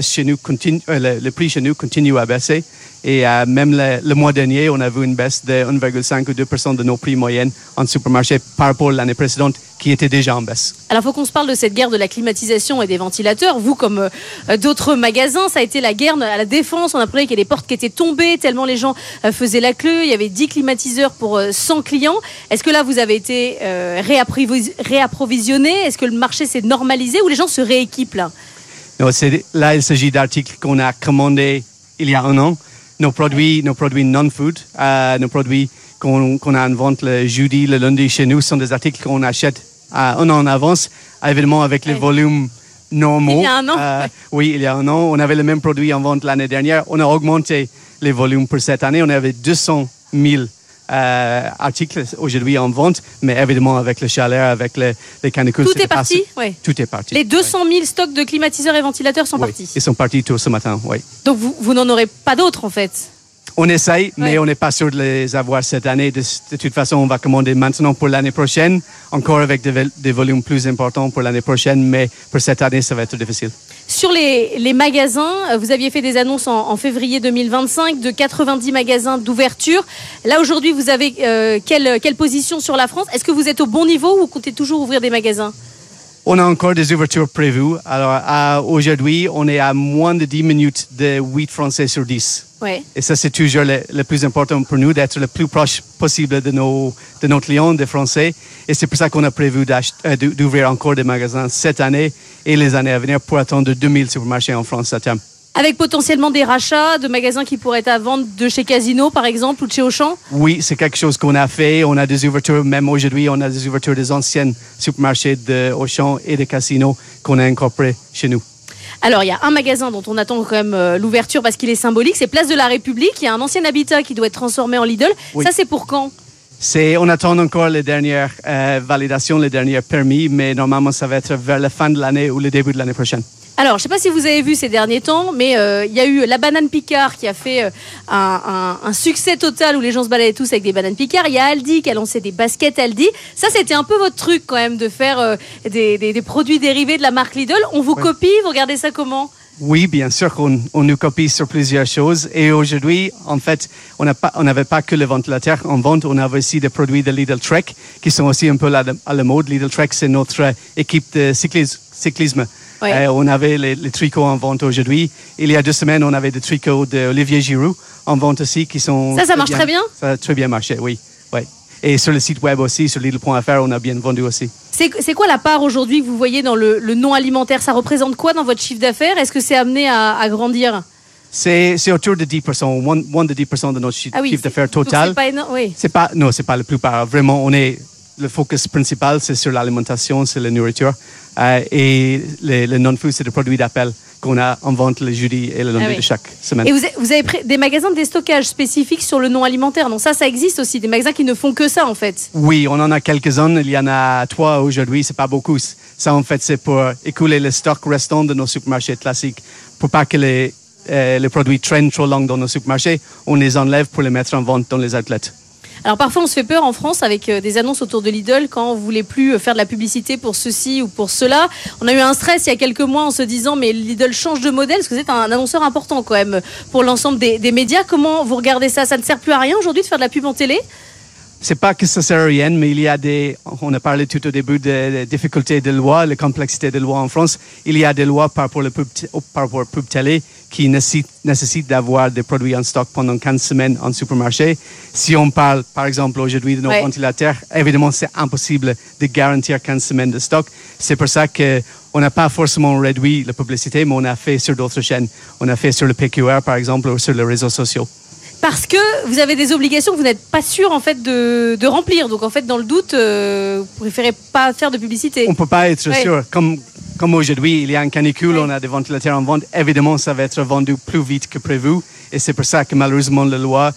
prix chez nous continue à baisser. Et même le mois dernier, on a vu une baisse de 1,5 ou 2% de nos prix moyennes en supermarché par rapport à l'année précédente, qui était déjà en baisse. Alors, il faut qu'on se parle de cette guerre de la climatisation et des ventilateurs. Vous, comme d'autres magasins, ça a été la guerre à la Défense. On apprenait qu'il y a des portes qui étaient tombées tellement les gens faisaient la queue. Il y avait 10 climatiseurs pour 100 clients. Est-ce que là, vous avez été réapprovisionné? Est-ce que le marché s'est normalisé ou les gens se rééquipent là? Non, là, il s'agit d'articles qu'on a commandés il y a 1 an. Nos produits non-food, nos produits qu'on a en vente le jeudi, le lundi chez nous, sont des articles qu'on achète 1 an en avance, évidemment avec les volumes normaux. Il y a 1 an? Oui, il y a 1 an. On avait le même produit en vente l'année dernière. On a augmenté les volumes pour cette année. On avait 200 000 articles aujourd'hui en vente, mais évidemment avec le chaleur, avec les canicules. Tout est parti? Oui. Tout est parti. Les 200 000 stocks de climatiseurs et ventilateurs sont partis? Ils sont partis tous ce matin, oui. Donc vous n'en aurez pas d'autres en fait? On essaye, mais on n'est pas sûr de les avoir cette année. De toute façon, on va commander maintenant pour l'année prochaine, encore avec des volumes plus importants pour l'année prochaine, mais pour cette année, ça va être difficile. Sur les magasins, vous aviez fait des annonces en février 2025 de 90 magasins d'ouverture. Là, aujourd'hui, vous avez quelle position sur la France? Est-ce que vous êtes au bon niveau ou vous comptez toujours ouvrir des magasins? On a encore des ouvertures prévues. Alors, aujourd'hui, on est à moins de 10 minutes de 8 Français sur 10. Ouais. Et ça, c'est toujours le plus important pour nous, d'être le plus proche possible de nos clients, des Français. Et c'est pour ça qu'on a prévu d'ouvrir encore des magasins cette année et les années à venir pour atteindre 2000 supermarchés en France à terme. Avec potentiellement des rachats de magasins qui pourraient être à vendre de chez Casino, par exemple, ou de chez Auchan? Oui, c'est quelque chose qu'on a fait. On a des ouvertures, même aujourd'hui, on a des ouvertures des anciennes supermarchés de Auchan et de Casino qu'on a incorporés chez nous. Alors, il y a un magasin dont on attend quand même l'ouverture parce qu'il est symbolique, c'est Place de la République. Il y a un ancien habitat qui doit être transformé en Lidl. Oui. Ça, c'est pour quand? On attend encore les dernières validations, les derniers permis, mais normalement, ça va être vers la fin de l'année ou le début de l'année prochaine. Alors, je ne sais pas si vous avez vu ces derniers temps, mais il y a eu la banane Picard qui a fait un succès total où les gens se baladaient tous avec des bananes Picard. Il y a Aldi qui a lancé des baskets Aldi. Ça, c'était un peu votre truc quand même de faire des produits dérivés de la marque Lidl. On vous copie, vous regardez ça comment ? Oui, bien sûr qu'on nous copie sur plusieurs choses. Et aujourd'hui, en fait, on n'avait pas que le ventilateur en vente, on avait aussi des produits de Lidl Trek qui sont aussi un peu à la mode. Lidl Trek, c'est notre équipe de cyclisme. Oui. On avait les tricots en vente aujourd'hui. Il y a 2 semaines, on avait des tricots d'Olivier Giroud en vente aussi qui sont... Ça marche très bien ? Ça a très bien marché, oui. Et sur le site web aussi, sur Lidl.fr, on a bien vendu aussi. C'est quoi la part aujourd'hui que vous voyez dans le non alimentaire ? Ça représente quoi dans votre chiffre d'affaires ? Est-ce que c'est amené à grandir ? C'est autour de 10%, moins de 10% de notre chiffre d'affaires total. C'est pas énorme, oui. C'est pas la plupart. Vraiment, le focus principal, c'est sur l'alimentation, c'est la nourriture. Et le non-food, c'est des produits d'appel qu'on a en vente le jeudi et le lundi de chaque semaine. Et vous avez des magasins de déstockage spécifiques sur le non alimentaire. Donc ça existe aussi, des magasins qui ne font que ça en fait. Oui, on en a quelques-uns. Il y en a 3 aujourd'hui, c'est pas beaucoup. Ça en fait, c'est pour écouler le stock restant de nos supermarchés classiques. Pour pas que les produits traînent trop longtemps dans nos supermarchés, on les enlève pour les mettre en vente dans les outlets. Alors parfois on se fait peur en France avec des annonces autour de Lidl quand on voulait plus faire de la publicité pour ceci ou pour cela. On a eu un stress il y a quelques mois en se disant mais Lidl change de modèle parce que c'est un annonceur important quand même pour l'ensemble des médias. Comment vous regardez ça ? Ça ne sert plus à rien aujourd'hui de faire de la pub en télé ? C'est pas que ça sert à rien, mais il y a on a parlé tout au début des difficultés de loi, la complexité des lois en France. Il y a des lois par rapport à pub télé qui nécessitent d'avoir des produits en stock pendant 15 semaines en supermarché. Si on parle, par exemple, aujourd'hui de nos ventilateurs, évidemment, c'est impossible de garantir 15 semaines de stock. C'est pour ça qu'on n'a pas forcément réduit la publicité, mais on a fait sur d'autres chaînes. On a fait sur le PQR, par exemple, ou sur les réseaux sociaux. Parce que vous avez des obligations que vous n'êtes pas sûr en fait de remplir. Donc en fait, dans le doute, vous préférez pas faire de publicité. On peut pas être sûr. Comme aujourd'hui, il y a une canicule, on a des ventilateurs en vente. Évidemment, ça va être vendu plus vite que prévu. Et c'est pour ça que malheureusement, la loi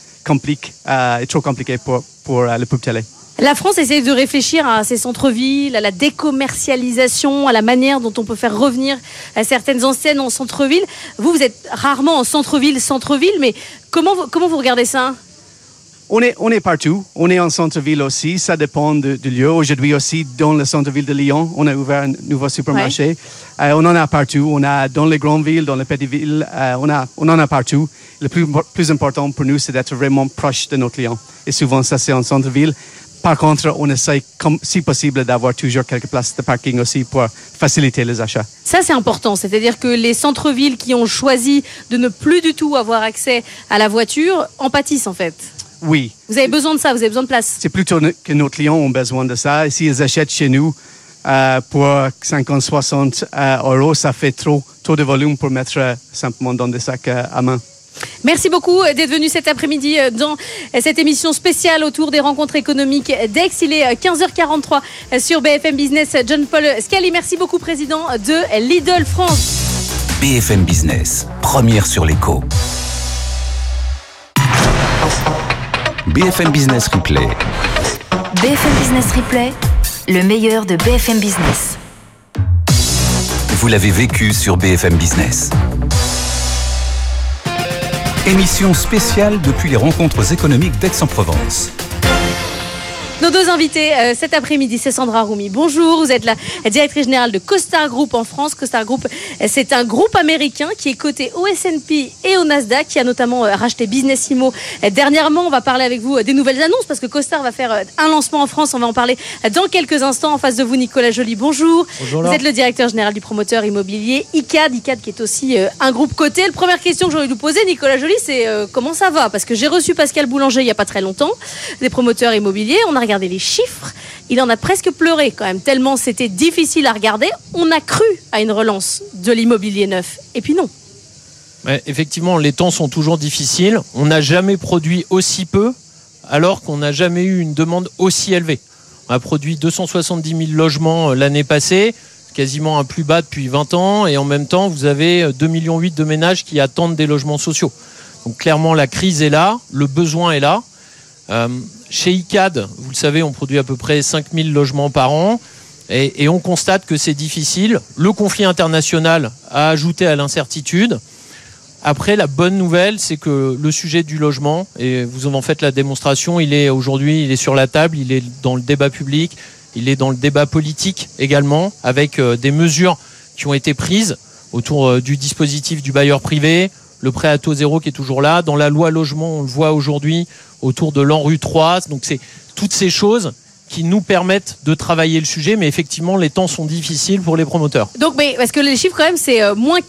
est trop compliquée pour le pub télé. La France essaie de réfléchir à ses centres-villes, à la décommercialisation, à la manière dont on peut faire revenir certaines enseignes en centre-ville. Vous êtes rarement en centre-ville, mais comment vous regardez ça ? On est partout. On est en centre-ville aussi. Ça dépend du lieu. Aujourd'hui aussi, dans le centre-ville de Lyon, on a ouvert un nouveau supermarché. Ouais. On en a partout. On a dans les grandes villes, dans les petites villes. On en a partout. Le plus important pour nous, c'est d'être vraiment proche de nos clients. Et souvent, ça, c'est en centre-ville. Par contre, on essaie, si possible, d'avoir toujours quelques places de parking aussi pour faciliter les achats. Ça, c'est important. C'est-à-dire que les centres-villes qui ont choisi de ne plus du tout avoir accès à la voiture en pâtissent, en fait. Oui. Vous avez besoin de ça, vous avez besoin de place. C'est plutôt que nos clients ont besoin de ça. Et s'ils achètent chez nous pour 50-60 euros, ça fait trop de volume pour mettre simplement dans des sacs à main. Merci beaucoup d'être venu cet après-midi dans cette émission spéciale autour des rencontres économiques d'Aix. Il est 15h43 sur BFM Business. John-Paul Scali, merci beaucoup, président de Lidl France. BFM Business, première sur l'écho. BFM Business Replay. BFM Business Replay, le meilleur de BFM Business. Vous l'avez vécu sur BFM Business. Émission spéciale depuis les rencontres économiques d'Aix-en-Provence. Nos 2 invités cet après-midi, c'est Sandra Roumi. Bonjour, vous êtes la directrice générale de CoStar Group en France. CoStar Group, c'est un groupe américain qui est coté au S&P et au Nasdaq, qui a notamment racheté Business Immo dernièrement. On va parler avec vous des nouvelles annonces parce que CoStar va faire un lancement en France. On va en parler dans quelques instants. En face de vous, Nicolas Joly. Bonjour. Bonjour. Vous êtes le directeur général du promoteur immobilier ICAD qui est aussi un groupe coté. La première question que j'aurais dû vous poser, Nicolas Joly, c'est comment ça va ? Parce que j'ai reçu Pascal Boulanger il n'y a pas très longtemps, des promoteurs immobiliers. On a regardé les chiffres, il en a presque pleuré quand même, tellement c'était difficile à regarder. On a cru à une relance de l'immobilier neuf, et puis non. Ouais, effectivement, les temps sont toujours difficiles. On n'a jamais produit aussi peu, alors qu'on n'a jamais eu une demande aussi élevée. On a produit 270 000 logements l'année passée, quasiment un plus bas depuis 20 ans, et en même temps, vous avez 2,8 millions de ménages qui attendent des logements sociaux. Donc clairement, la crise est là, le besoin est là. Chez ICAD, vous le savez, on produit à peu près 5 000 logements par an. Et on constate que c'est difficile. Le conflit international a ajouté à l'incertitude. Après, la bonne nouvelle, c'est que le sujet du logement, et vous en faites la démonstration, il est sur la table, il est dans le débat public, il est dans le débat politique également, avec des mesures qui ont été prises autour du dispositif du bailleur privé, le prêt à taux zéro qui est toujours là. Dans la loi logement, on le voit aujourd'hui, autour de l'ANRU 3. Donc c'est toutes ces choses qui nous permettent de travailler le sujet, mais effectivement, les temps sont difficiles pour les promoteurs. Donc, mais, parce que les chiffres, quand même, c'est moins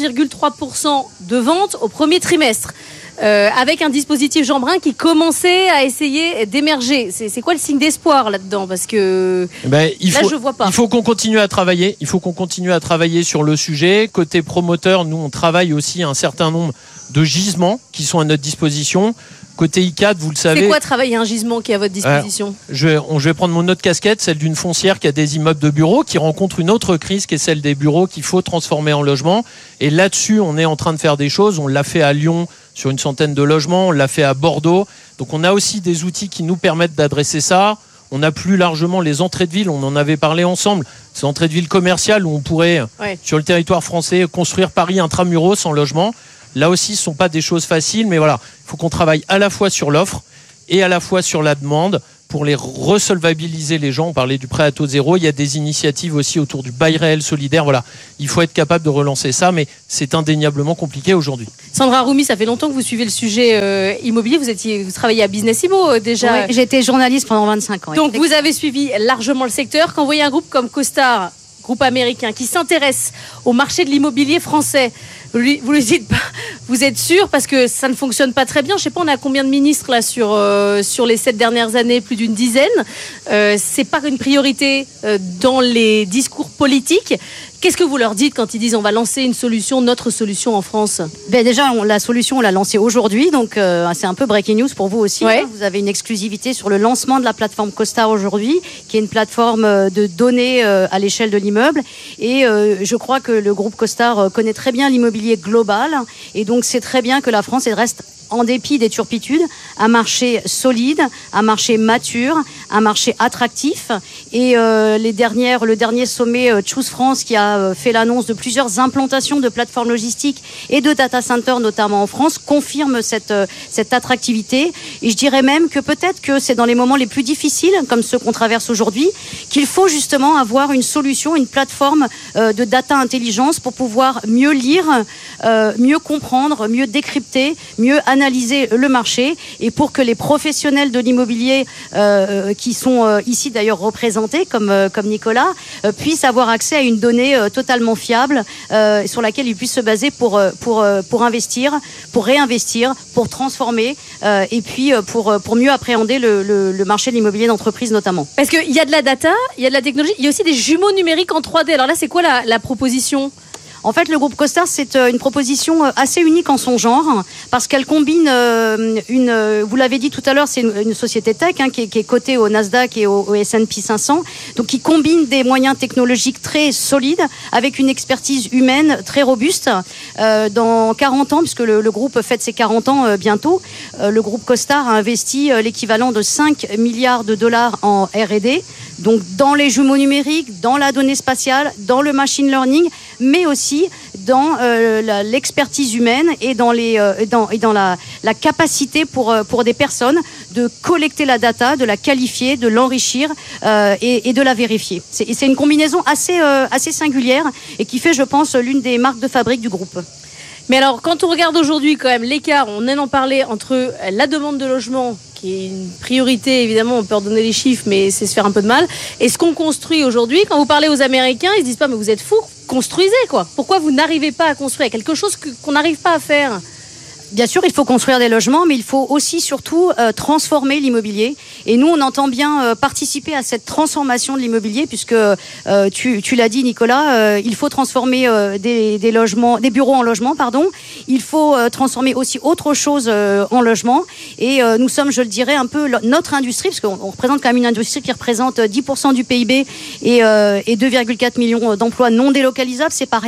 14,3% de ventes au premier trimestre. Avec un dispositif Jean Brun qui commençait à essayer d'émerger. C'est quoi le signe d'espoir là-dedans? Parce que je vois pas. Il faut qu'on continue à travailler. Il faut qu'on continue à travailler sur le sujet. Côté promoteur, nous, on travaille aussi un certain nombre de gisements qui sont à notre disposition. Côté ICAD, vous le savez... C'est quoi travailler un gisement qui est à votre disposition? Je vais prendre mon autre casquette, celle d'une foncière qui a des immeubles de bureaux, qui rencontre une autre crise qui est celle des bureaux qu'il faut transformer en logement. Et là-dessus, on est en train de faire des choses. On l'a fait à Lyon sur une centaine de logements, on l'a fait à Bordeaux. Donc on a aussi des outils qui nous permettent d'adresser ça. On a plus largement les entrées de ville, on en avait parlé ensemble. Ces entrées de ville commerciales où on pourrait, sur le territoire français, construire Paris intramuros en logement. Là aussi, ce ne sont pas des choses faciles, mais voilà, il faut qu'on travaille à la fois sur l'offre et à la fois sur la demande pour les resolvabiliser les gens. On parlait du prêt à taux zéro, il y a des initiatives aussi autour du bail réel solidaire. Voilà, il faut être capable de relancer ça, mais c'est indéniablement compliqué aujourd'hui. Sandra Roumi, ça fait longtemps que vous suivez le sujet immobilier. Vous travaillez à Business Immo déjà. Oui, j'ai été journaliste pendant 25 ans. Donc vous avez suivi largement le secteur. Quand vous voyez un groupe comme CoStar, groupe américain, qui s'intéresse au marché de l'immobilier français, vous lui dites pas, vous êtes sûr, parce que ça ne fonctionne pas très bien. Je sais pas, on a combien de ministres là sur les 7 dernières années, plus d'une dizaine. C'est pas une priorité dans les discours politiques. Qu'est-ce que vous leur dites quand ils disent on va lancer une solution, notre solution en France? Déjà, la solution, on l'a lancée aujourd'hui, donc c'est un peu breaking news pour vous aussi. Ouais. Hein. Vous avez une exclusivité sur le lancement de la plateforme CoStar aujourd'hui, qui est une plateforme de données à l'échelle de l'immeuble. Et je crois que le groupe CoStar connaît très bien l'immobilier global, et donc c'est très bien que la France reste, en dépit des turpitudes, un marché solide, un marché mature, un marché attractif. Et le dernier sommet Choose France, qui a fait l'annonce de plusieurs implantations de plateformes logistiques et de data centers, notamment en France, confirme cette attractivité. Et je dirais même que peut-être que c'est dans les moments les plus difficiles, comme ceux qu'on traverse aujourd'hui, qu'il faut justement avoir une solution, une plateforme de data intelligence pour pouvoir mieux lire, mieux comprendre, mieux décrypter, mieux analyser le marché, et pour que les professionnels de l'immobilier qui sont ici d'ailleurs représentés comme Nicolas puissent avoir accès à une donnée totalement fiable sur laquelle ils puissent se baser pour investir, pour réinvestir, pour transformer et puis pour mieux appréhender le marché de l'immobilier d'entreprise notamment. Parce qu'il y a de la data, il y a de la technologie, il y a aussi des jumeaux numériques en 3D. Alors là, c'est quoi la proposition ? En fait, le groupe CoStar, c'est une proposition assez unique en son genre, parce qu'elle combine vous l'avez dit tout à l'heure, c'est une société tech qui est cotée au Nasdaq et au S&P 500, donc qui combine des moyens technologiques très solides avec une expertise humaine très robuste. Dans 40 ans, puisque le groupe fête ses 40 ans bientôt, le groupe CoStar a investi l'équivalent de 5 milliards de dollars en R&D, donc dans les jumeaux numériques, dans la donnée spatiale, dans le machine learning, mais aussi dans l'expertise humaine et dans la capacité pour des personnes de collecter la data, de la qualifier, de l'enrichir et de la vérifier. C'est une combinaison assez singulière et qui fait, je pense, l'une des marques de fabrique du groupe. Mais alors, quand on regarde aujourd'hui quand même l'écart, on en parlait entre la demande de logement, qui est une priorité, évidemment, on peut redonner les chiffres, mais c'est se faire un peu de mal, et ce qu'on construit aujourd'hui. Quand vous parlez aux Américains, ils se disent pas, mais vous êtes fous, construisez quoi. Pourquoi vous n'arrivez pas à construire quelque chose qu'on n'arrive pas à faire? Bien sûr, il faut construire des logements, mais il faut aussi, surtout, transformer l'immobilier. Et nous, on entend bien participer à cette transformation de l'immobilier, puisque tu l'as dit, Nicolas, il faut transformer des bureaux en logements, pardon. Il faut transformer aussi autre chose en logement. Et nous sommes, je le dirais, un peu notre industrie, parce qu'on représente quand même une industrie qui représente 10% du PIB et 2,4 millions d'emplois non délocalisables, c'est pas rien.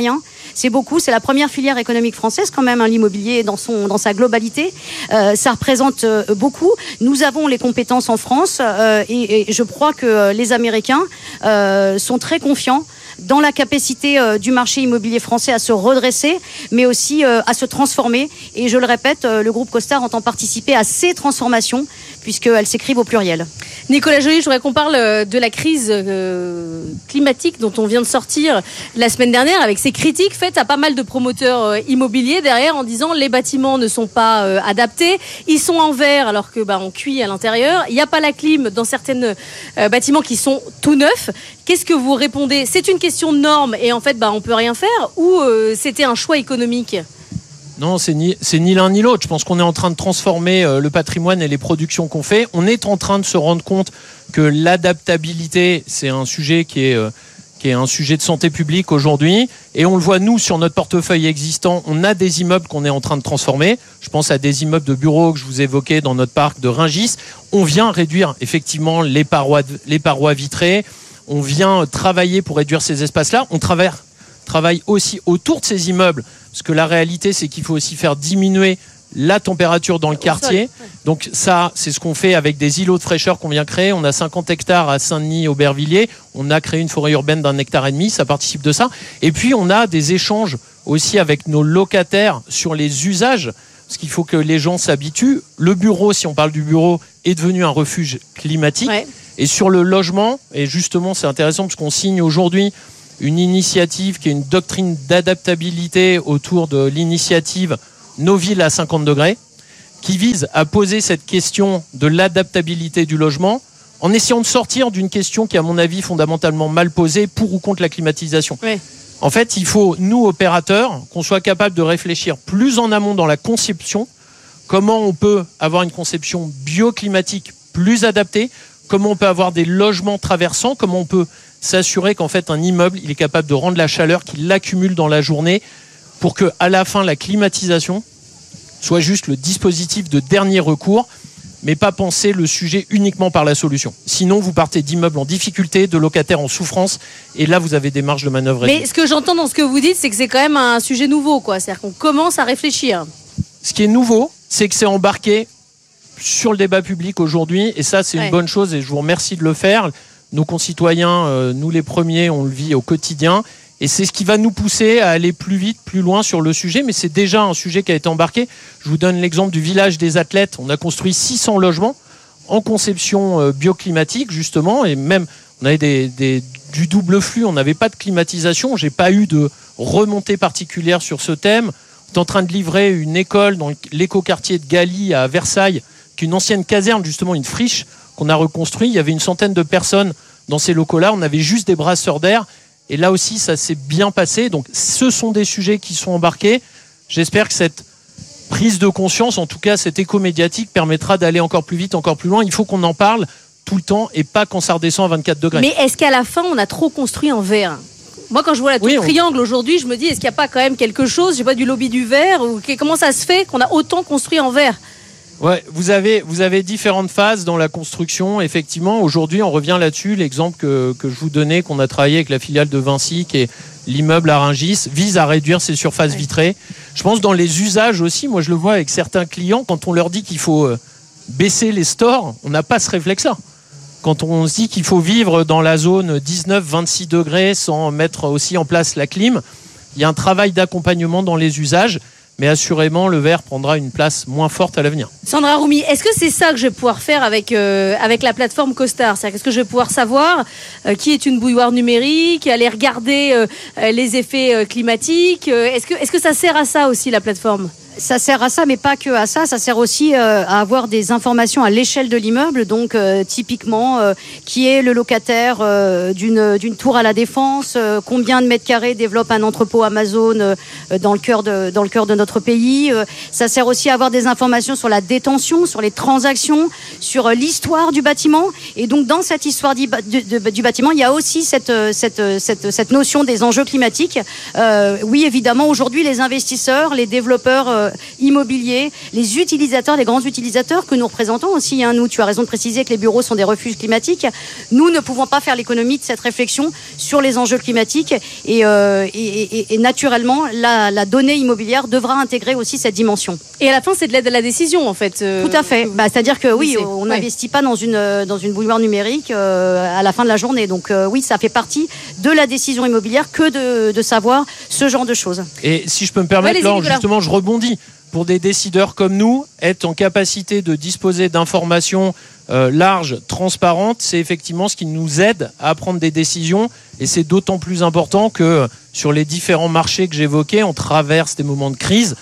C'est beaucoup. C'est la première filière économique française quand même, l'immobilier dans sa globalité. Ça représente beaucoup. Nous avons les compétences en France et je crois que les Américains sont très confiants dans la capacité du marché immobilier français à se redresser, mais aussi à se transformer. Et je le répète, le groupe Costar entend participer à ces transformations, puisqu'elles s'écrivent au pluriel. Nicolas Joly, je voudrais qu'on parle de la crise climatique dont on vient de sortir la semaine dernière, avec ces critiques faites à pas mal de promoteurs immobiliers derrière, en disant les bâtiments ne sont pas adaptés, ils sont en verre alors que on cuit à l'intérieur, il n'y a pas la clim dans certains bâtiments qui sont tout neufs. Qu'est-ce que vous répondez ? C'est une question de normes et en fait on peut rien faire, ou c'était un choix économique ? Non, c'est ni l'un ni l'autre. Je pense qu'on est en train de transformer le patrimoine et les productions qu'on fait. On est en train de se rendre compte que l'adaptabilité, c'est un sujet qui est un sujet de santé publique aujourd'hui. Et on le voit, nous, sur notre portefeuille existant, on a des immeubles qu'on est en train de transformer. Je pense à des immeubles de bureaux que je vous évoquais dans notre parc de Rungis. On vient réduire effectivement les parois vitrées. On vient travailler pour réduire ces espaces-là. On travaille aussi autour de ces immeubles, parce que la réalité, c'est qu'il faut aussi faire diminuer la température dans le quartier. Donc ça, c'est ce qu'on fait avec des îlots de fraîcheur qu'on vient créer. On a 50 hectares à Saint-Denis, Aubervilliers. On a créé une forêt urbaine d'1,5 hectare. Ça participe de ça. Et puis, on a des échanges aussi avec nos locataires sur les usages, parce qu'il faut que les gens s'habituent. Le bureau, si on parle du bureau, est devenu un refuge climatique. Ouais. Et sur le logement, et justement, c'est intéressant parce qu'on signe aujourd'hui une initiative qui est une doctrine d'adaptabilité autour de l'initiative Nos villes à 50 degrés, qui vise à poser cette question de l'adaptabilité du logement en essayant de sortir d'une question qui est, à mon avis, fondamentalement mal posée, pour ou contre la climatisation. Oui. En fait, il faut, nous, opérateurs, qu'on soit capable de réfléchir plus en amont dans la conception, comment on peut avoir une conception bioclimatique plus adaptée, comment on peut avoir des logements traversants, comment on peut s'assurer qu'en fait un immeuble il est capable de rendre la chaleur, qu'il l'accumule dans la journée, pour que à la fin la climatisation soit juste le dispositif de dernier recours, mais pas penser le sujet uniquement par la solution. Sinon vous partez d'immeubles en difficulté, de locataires en souffrance, et là vous avez des marges de manœuvre. Mais ce que j'entends dans ce que vous dites, c'est que c'est quand même un sujet nouveau, quoi. C'est-à-dire qu'on commence à réfléchir. Ce qui est nouveau, c'est que c'est embarqué sur le débat public aujourd'hui, et ça c'est une bonne chose, et je vous remercie de le faire. Nos concitoyens, nous les premiers, on le vit au quotidien, et c'est ce qui va nous pousser à aller plus vite, plus loin sur le sujet, mais c'est déjà un sujet qui a été embarqué. Je vous donne l'exemple du village des athlètes. On a construit 600 logements en conception bioclimatique, justement, et même on avait du double flux, on n'avait pas de climatisation, j'ai pas eu de remontée particulière sur ce thème. On est en train de livrer une école dans l'écoquartier de Galie à Versailles, qui est une ancienne caserne, justement une friche, qu'on a reconstruit. Il y avait une centaine de personnes dans ces locaux-là. On avait juste des brasseurs d'air. Et là aussi, ça s'est bien passé. Donc, ce sont des sujets qui sont embarqués. J'espère que cette prise de conscience, en tout cas cette écho médiatique, permettra d'aller encore plus vite, encore plus loin. Il faut qu'on en parle tout le temps et pas quand ça redescend à 24 degrés. Mais est-ce qu'à la fin, on a trop construit en verre ? Moi, quand je vois la tour triangle aujourd'hui, je me dis, est-ce qu'il n'y a pas quand même quelque chose, je sais pas, du lobby du verre, ou comment ça se fait qu'on a autant construit en verre ? Ouais, vous avez différentes phases dans la construction. Effectivement, aujourd'hui, on revient là-dessus. L'exemple que je vous donnais, qu'on a travaillé avec la filiale de Vinci, qui est l'immeuble à Rungis, vise à réduire ses surfaces vitrées. Je pense dans les usages aussi, moi je le vois avec certains clients, quand on leur dit qu'il faut baisser les stores, on n'a pas ce réflexe-là. Quand on se dit qu'il faut vivre dans la zone 19-26 degrés sans mettre aussi en place la clim, il y a un travail d'accompagnement dans les usages. Mais assurément, le verre prendra une place moins forte à l'avenir. Sandra Roumi, est-ce que c'est ça que je vais pouvoir faire avec la plateforme Costar ? C'est-à-dire, est-ce que je vais pouvoir savoir qui est une bouilloire numérique, aller regarder les effets climatiques ? Est-ce que ça sert à ça aussi, la plateforme ? Ça sert à ça, mais pas que à ça. Ça sert aussi à avoir des informations à l'échelle de l'immeuble. Donc, typiquement, qui est le locataire d'une tour à la Défense, combien de mètres carrés développe un entrepôt Amazon dans le cœur de notre pays. Ça sert aussi à avoir des informations sur la détention, sur les transactions, sur l'histoire du bâtiment. Et donc, dans cette histoire du bâtiment, il y a aussi cette notion des enjeux climatiques. Oui, évidemment, aujourd'hui, les investisseurs, les développeurs immobiliers, les utilisateurs, les grands utilisateurs que nous représentons aussi. Nous, tu as raison de préciser que les bureaux sont des refuges climatiques. Nous ne pouvons pas faire l'économie de cette réflexion sur les enjeux climatiques et naturellement, la donnée immobilière devra intégrer aussi cette dimension. Et à la fin, c'est de l'aide à la décision, en fait. Tout à fait. C'est-à-dire que oui, on n'investit pas dans une bouilloire numérique à la fin de la journée. Donc oui, ça fait partie de la décision immobilière que de savoir ce genre de choses. Et si je peux me permettre, Laure, justement, je rebondis. Pour des décideurs comme nous, être en capacité de disposer d'informations larges, transparentes, c'est effectivement ce qui nous aide à prendre des décisions. Et c'est d'autant plus important que sur les différents marchés que j'évoquais, on traverse des moments de crise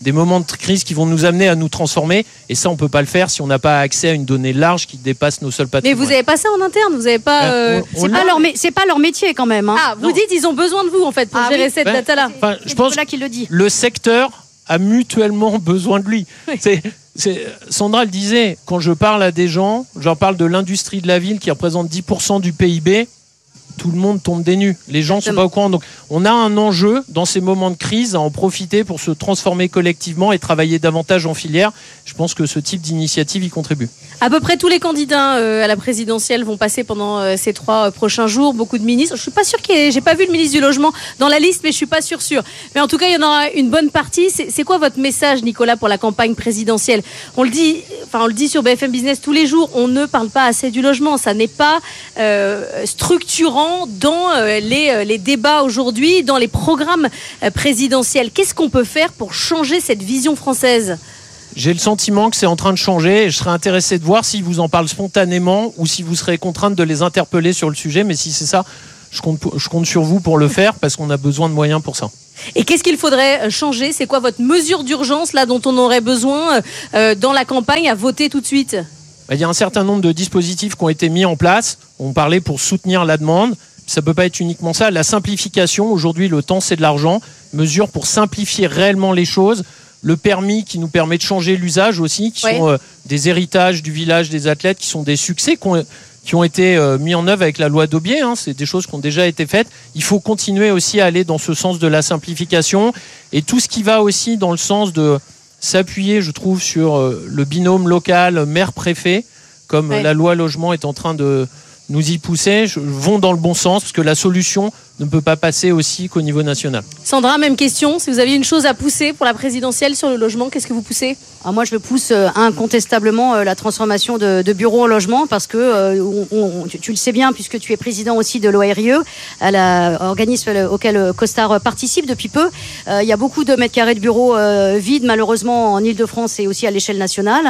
qui vont nous amener à nous transformer. Et ça, on ne peut pas le faire si on n'a pas accès à une donnée large qui dépasse nos seuls patrimoines. Mais vous n'avez pas ça en interne, vous n'avez pas. C'est pas leur métier quand même. Vous dites ils ont besoin de vous en fait pour gérer cette data-là. Je pense qui le dit. Le secteur a mutuellement besoin de lui. Sandra le disait, quand je parle à des gens, je leur parle de l'industrie de la ville qui représente 10% du PIB. Tout le monde tombe des nues. Les gens ne sont pas au courant. Donc, on a un enjeu dans ces moments de crise à en profiter pour se transformer collectivement et travailler davantage en filière. Je pense que ce type d'initiative y contribue. À peu près tous les candidats à la présidentielle vont passer pendant ces 3 prochains jours. Beaucoup de ministres. Je suis pas sûre j'ai pas vu le ministre du Logement dans la liste, mais je suis pas sûre. Mais en tout cas, il y en aura une bonne partie. C'est quoi votre message, Nicolas, pour la campagne présidentielle ? On le dit sur BFM Business tous les jours. On ne parle pas assez du logement. Ça n'est pas structurant dans les débats aujourd'hui, dans les programmes présidentiels. Qu'est-ce qu'on peut faire pour changer cette vision française ? J'ai le sentiment que c'est en train de changer et je serais intéressé de voir s'ils vous en parlent spontanément ou si vous serez contrainte de les interpeller sur le sujet. Mais si c'est ça, je compte sur vous pour le faire parce qu'on a besoin de moyens pour ça. Et qu'est-ce qu'il faudrait changer ? C'est quoi votre mesure d'urgence là dont on aurait besoin dans la campagne à voter tout de suite ? Il y a un certain nombre de dispositifs qui ont été mis en place. On parlait pour soutenir la demande. Ça ne peut pas être uniquement ça. La simplification, aujourd'hui, le temps, c'est de l'argent. Mesures pour simplifier réellement les choses. Le permis qui nous permet de changer l'usage aussi, qui sont des héritages du village des athlètes, qui sont des succès qui ont été mis en œuvre avec la loi d'Aubier. C'est des choses qui ont déjà été faites. Il faut continuer aussi à aller dans ce sens de la simplification. Et tout ce qui va aussi dans le sens de s'appuyer, je trouve, sur le binôme local maire-préfet, comme la loi logement est en train de nous y pousser, vont dans le bon sens, parce que la solution ne peut pas passer aussi qu'au niveau national. Sandra, même question. Si vous aviez une chose à pousser pour la présidentielle sur le logement, qu'est-ce que vous poussez ? Moi, je pousse incontestablement la transformation de bureaux en logement parce que tu le sais bien, puisque tu es président aussi de l'ORIE, organisme auquel Costar participe depuis peu. Il y a beaucoup de mètres carrés de bureaux vides, malheureusement, en Ile-de-France et aussi à l'échelle nationale.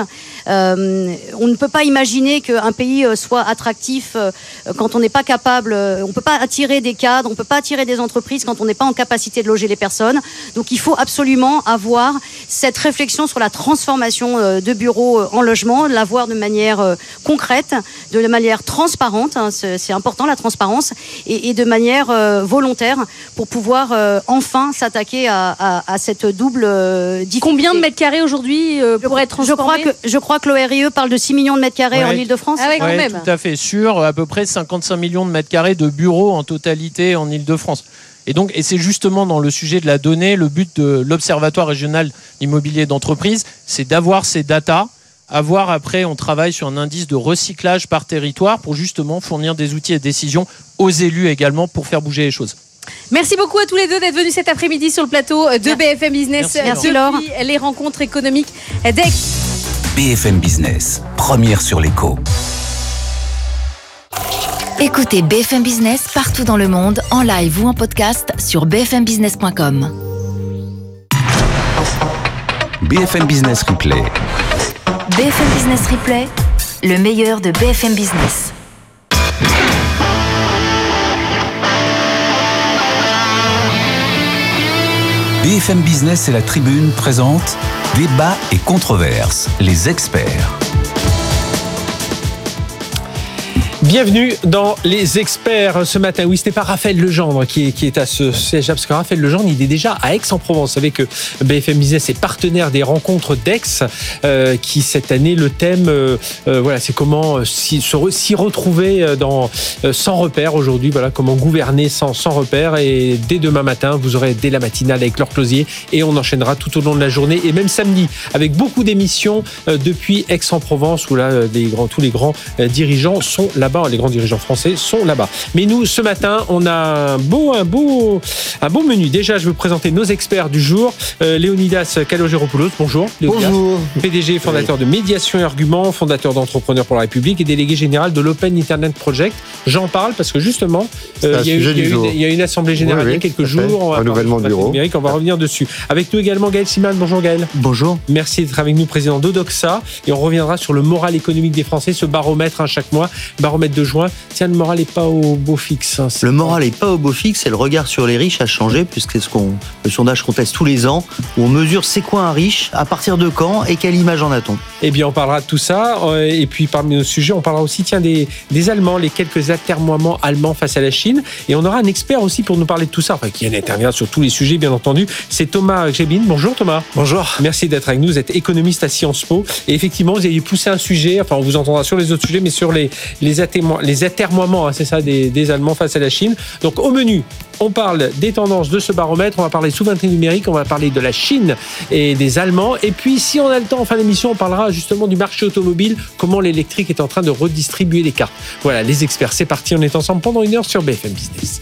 On ne peut pas imaginer qu'un pays soit attractif quand on n'est pas capable, on ne peut pas attirer des cadres, on ne peut pas attirer des entreprises quand on n'est pas en capacité de loger les personnes. Donc il faut absolument avoir cette réflexion sur la transformation de bureaux en logement, l'avoir de manière concrète, de manière transparente, c'est important la transparence, et de manière volontaire pour pouvoir enfin s'attaquer à cette double difficulté. Combien de mètres carrés aujourd'hui pour être transformé ? Je crois que l'ORIE parle de 6 millions de mètres carrés en Ile-de-France. Ah ouais, quand même. Tout à fait, sur à peu près 55 millions de mètres carrés de bureaux en totalité en Ile-de-France. Et c'est justement dans le sujet de la donnée, le but de l'Observatoire régional immobilier d'entreprise, c'est d'avoir ces datas. Après, on travaille sur un indice de recyclage par territoire pour justement fournir des outils et décisions aux élus également pour faire bouger les choses. Merci beaucoup à tous les deux d'être venus cet après-midi sur le plateau de BFM Business. Merci Laure. Les rencontres économiques d'Aix. BFM Business, première sur l'écho. Écoutez BFM Business partout dans le monde, en live ou en podcast sur bfmbusiness.com. BFM Business Replay. BFM Business Replay, le meilleur de BFM Business. BFM Business et la Tribune présentent Débat et controverses, les experts. Bienvenue dans Les Experts ce matin. Oui, ce n'est pas Raphaël Legendre qui est à ce siège, parce que Raphaël Legendre, il est déjà à Aix-en-Provence. Vous savez que BFM Business est partenaire des rencontres d'Aix, qui cette année, le thème, voilà, c'est comment s'y retrouver sans repères aujourd'hui. Voilà, comment gouverner sans repères. Et dès demain matin, vous aurez dès la matinale avec Laure Closier, et on enchaînera tout au long de la journée et même samedi avec beaucoup d'émissions depuis Aix-en-Provence, où là, tous les grands dirigeants sont là-bas. Les grands dirigeants français sont là-bas. Mais nous, ce matin, on a un beau menu. Déjà, je veux présenter nos experts du jour. Léonidas Kalogeropoulos, bonjour. Léonidas. Bonjour. PDG, fondateur de Médiation et Arguments, fondateur d'Entrepreneurs pour la République et délégué général de l'Open Internet Project. J'en parle parce que justement, il y a une assemblée générale il y a quelques jours. On va renouvellement de bureau. On va revenir dessus. Avec nous également Gaël Siman. Bonjour Gaël. Bonjour. Merci d'être avec nous, président d'Odoxa. Et on reviendra sur le moral économique des Français, ce baromètre chaque mois. Baromètre de juin. Tiens, le moral n'est pas au beau fixe. Le moral n'est pas au beau fixe et le regard sur les riches a changé, puisque c'est le sondage qu'on teste tous les ans, où on mesure c'est quoi un riche, à partir de quand et quelle image en a-t-on. Eh bien, on parlera de tout ça. Et puis, parmi nos sujets, on parlera aussi des Allemands, les quelques atermoiements allemands face à la Chine. Et on aura un expert aussi pour nous parler de tout ça, qui intervient sur tous les sujets, bien entendu. C'est Thomas Gbin. Bonjour Thomas. Bonjour. Merci d'être avec nous. Vous êtes économiste à Sciences Po. Et effectivement, vous avez poussé un sujet, on vous entendra sur les autres sujets, mais sur les atermoiements, c'est ça, des Allemands face à la Chine. Donc au menu, on parle des tendances de ce baromètre, on va parler de souveraineté numérique, on va parler de la Chine et des Allemands. Et puis si on a le temps en fin d'émission, on parlera justement du marché automobile, comment l'électrique est en train de redistribuer les cartes. Voilà, les experts, c'est parti, on est ensemble pendant 1 heure sur BFM Business.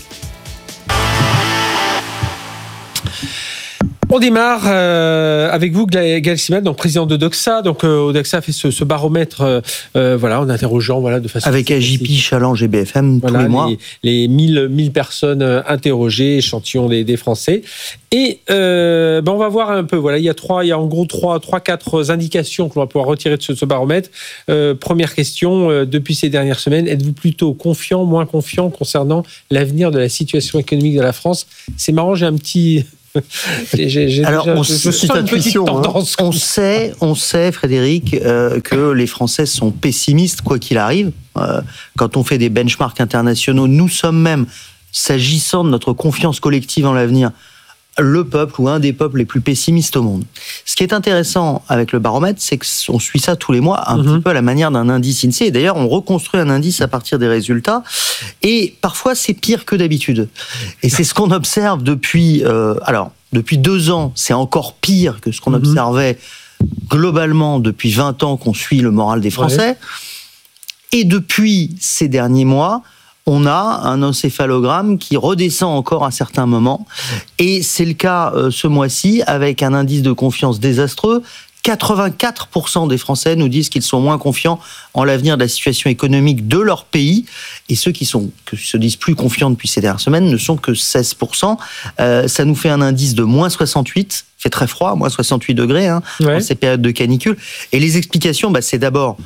On démarre avec vous, Gaël Siman, donc président d'Odoxa. Donc Odoxa a fait ce baromètre, en interrogeant de façon avec AJP, Challenge et BFM tous les mois. Les 1000 personnes interrogées, échantillons des Français. Et on va voir un peu. Voilà, il y a en gros 3-4 indications que l'on va pouvoir retirer de ce baromètre. Première question, depuis ces dernières semaines, êtes-vous plutôt confiant, moins confiant concernant l'avenir de la situation économique de la France? C'est marrant, j'ai un petit... Alors, on sait, Frédéric, que les Français sont pessimistes quoi qu'il arrive. Quand on fait des benchmarks internationaux, nous sommes même, s'agissant de notre confiance collective en l'avenir, le peuple ou un des peuples les plus pessimistes au monde. Ce qui est intéressant avec le baromètre, c'est qu'on suit ça tous les mois, un petit peu à la manière d'un indice INSEE. Et d'ailleurs, on reconstruit un indice à partir des résultats. Et parfois, c'est pire que d'habitude. Et c'est ce qu'on observe depuis 2 ans, c'est encore pire que ce qu'on observait globalement depuis 20 ans qu'on suit le moral des Français. Ouais. Et depuis ces derniers mois, on a un encéphalogramme qui redescend encore à certains moments. Et c'est le cas ce mois-ci avec un indice de confiance désastreux. 84% des Français nous disent qu'ils sont moins confiants en l'avenir de la situation économique de leur pays. Et ceux qui se disent plus confiants depuis ces dernières semaines ne sont que 16%. Ça nous fait un indice de moins 68. Il fait très froid, moins 68 degrés, dans ces périodes de canicule. Et les explications, c'est d'abord,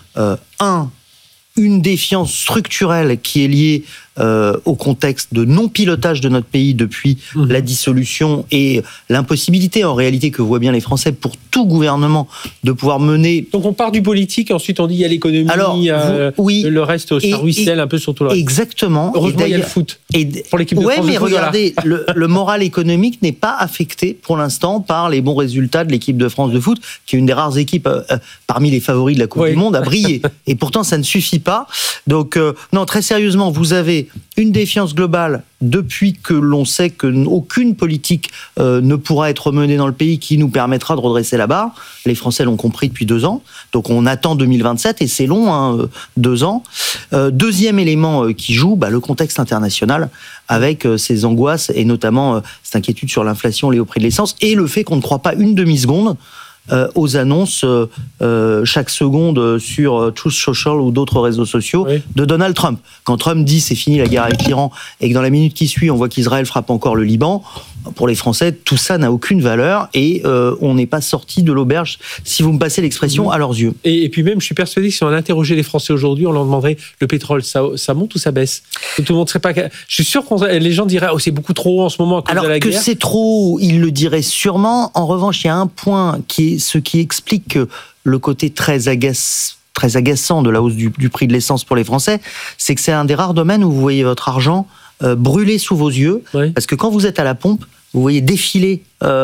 une défiance structurelle qui est liée au contexte de non-pilotage de notre pays depuis la dissolution et l'impossibilité en réalité que voient bien les Français pour tout gouvernement de pouvoir mener... Donc on part du politique, ensuite on dit il y a l'économie, le reste ça ruisselle un peu sur tout le reste. Exactement. Heureusement il y a le foot pour l'équipe de France. Mais regardez, le moral économique n'est pas affecté pour l'instant par les bons résultats de l'équipe de France de foot, qui est une des rares équipes parmi les favoris de la Coupe du Monde à briller. Et pourtant ça ne suffit pas. Donc non, très sérieusement, vous avez une défiance globale depuis que l'on sait qu'aucune politique ne pourra être menée dans le pays qui nous permettra de redresser la barre. Les Français l'ont compris depuis 2 ans. Donc on attend 2027 et c'est long, 2 ans. Deuxième élément qui joue, le contexte international avec ces angoisses et notamment cette inquiétude sur l'inflation liée au prix de l'essence et le fait qu'on ne croit pas une demi-seconde aux annonces chaque seconde sur Truth Social ou d'autres réseaux sociaux de Donald Trump. Quand Trump dit c'est fini la guerre avec l'Iran et que dans la minute qui suit on voit qu'Israël frappe encore le Liban, pour les Français tout ça n'a aucune valeur et on n'est pas sorti de l'auberge, si vous me passez l'expression, à leurs yeux. Et puis même je suis persuadé que si on interrogeait les Français aujourd'hui, on leur demanderait le pétrole, ça monte ou ça baisse? Tout le monde serait pas... Je suis sûr que les gens diraient c'est beaucoup trop haut en ce moment à cause de la guerre. Alors que c'est trop haut, ils le diraient sûrement. En revanche, il y a un point qui est ce qui explique que le côté très très agaçant de la hausse du prix de l'essence pour les Français, c'est que c'est un des rares domaines où vous voyez votre argent brûler sous vos yeux, parce que quand vous êtes à la pompe, vous voyez défiler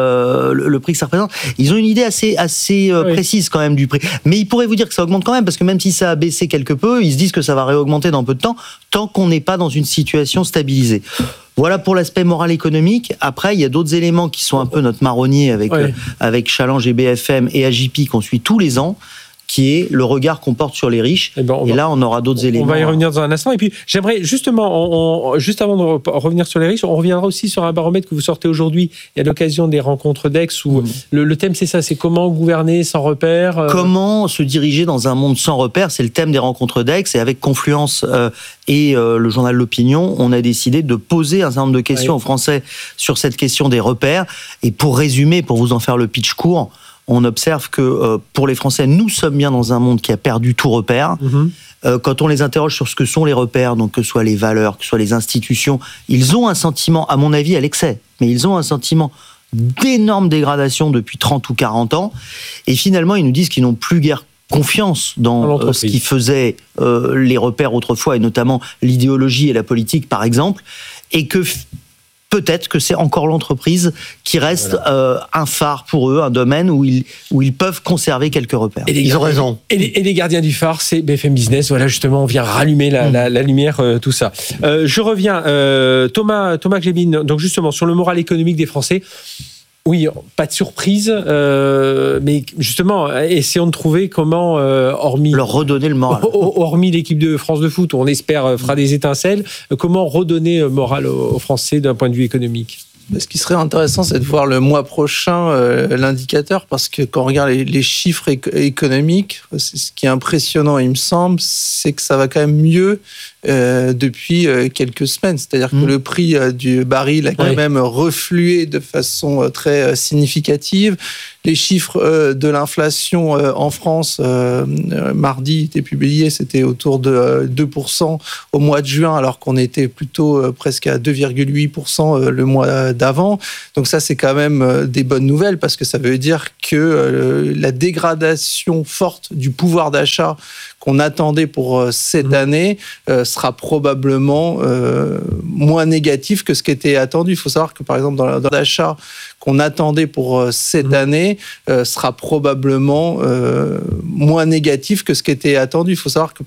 le prix que ça représente. Ils ont une idée assez précise quand même du prix. Mais ils pourraient vous dire que ça augmente quand même, parce que même si ça a baissé quelque peu, ils se disent que ça va réaugmenter dans peu de temps, tant qu'on n'est pas dans une situation stabilisée. Voilà pour l'aspect moral économique. Après, il y a d'autres éléments qui sont un peu notre marronnier avec Challenge et BFM et AJP qu'on suit tous les ans, qui est le regard qu'on porte sur les riches. Et là, on aura d'autres éléments. On va y revenir dans un instant. Et puis, j'aimerais justement, juste avant de revenir sur les riches, on reviendra aussi sur un baromètre que vous sortez aujourd'hui et à l'occasion des rencontres d'Aix où le thème, c'est ça, c'est comment gouverner sans repères. Comment se diriger dans un monde sans repères, c'est le thème des rencontres d'Aix. Et avec Confluence et le journal L'Opinion, on a décidé de poser un certain nombre de questions aux Français sur cette question des repères. Et pour résumer, pour vous en faire le pitch court, on observe que pour les Français, nous sommes bien dans un monde qui a perdu tout repère. Quand on les interroge sur ce que sont les repères, donc que ce soit les valeurs, que ce soit les institutions, ils ont un sentiment, à mon avis à l'excès, mais ils ont un sentiment d'énorme dégradation depuis 30 ou 40 ans. Et finalement, ils nous disent qu'ils n'ont plus guère confiance dans ce qui faisait les repères autrefois, et notamment l'idéologie et la politique, par exemple, et que peut-être que c'est encore l'entreprise qui reste un phare pour eux, un domaine où ils peuvent conserver quelques repères. Ils ont raison. Et les gardiens du phare, c'est BFM Business. Voilà, justement, on vient rallumer la lumière, tout ça. Je reviens. Thomas Glébin, donc justement, sur le moral économique des Français. Oui, pas de surprise, mais justement, essayons de trouver comment, hormis... leur redonner le moral. Hormis l'équipe de France de foot, où on espère fera des étincelles, comment redonner moral aux Français d'un point de vue économique ? Ce qui serait intéressant, c'est de voir le mois prochain l'indicateur, parce que quand on regarde les chiffres économiques, ce qui est impressionnant, il me semble, c'est que ça va quand même mieux depuis quelques semaines. C'est-à-dire que le prix du baril a quand même reflué de façon très significative. Les chiffres de l'inflation en France, mardi, étaient publiés, c'était autour de 2% au mois de juin, alors qu'on était plutôt presque à 2,8% le mois d'avant. Donc ça, c'est quand même des bonnes nouvelles, parce que ça veut dire que la dégradation forte du pouvoir d'achat qu'on attendait pour cette année sera probablement moins négatif que ce qui était attendu. Il faut savoir que, par exemple, dans l'achat qu'on attendait pour cette année sera probablement moins négatif que ce qui était attendu. Il faut savoir que,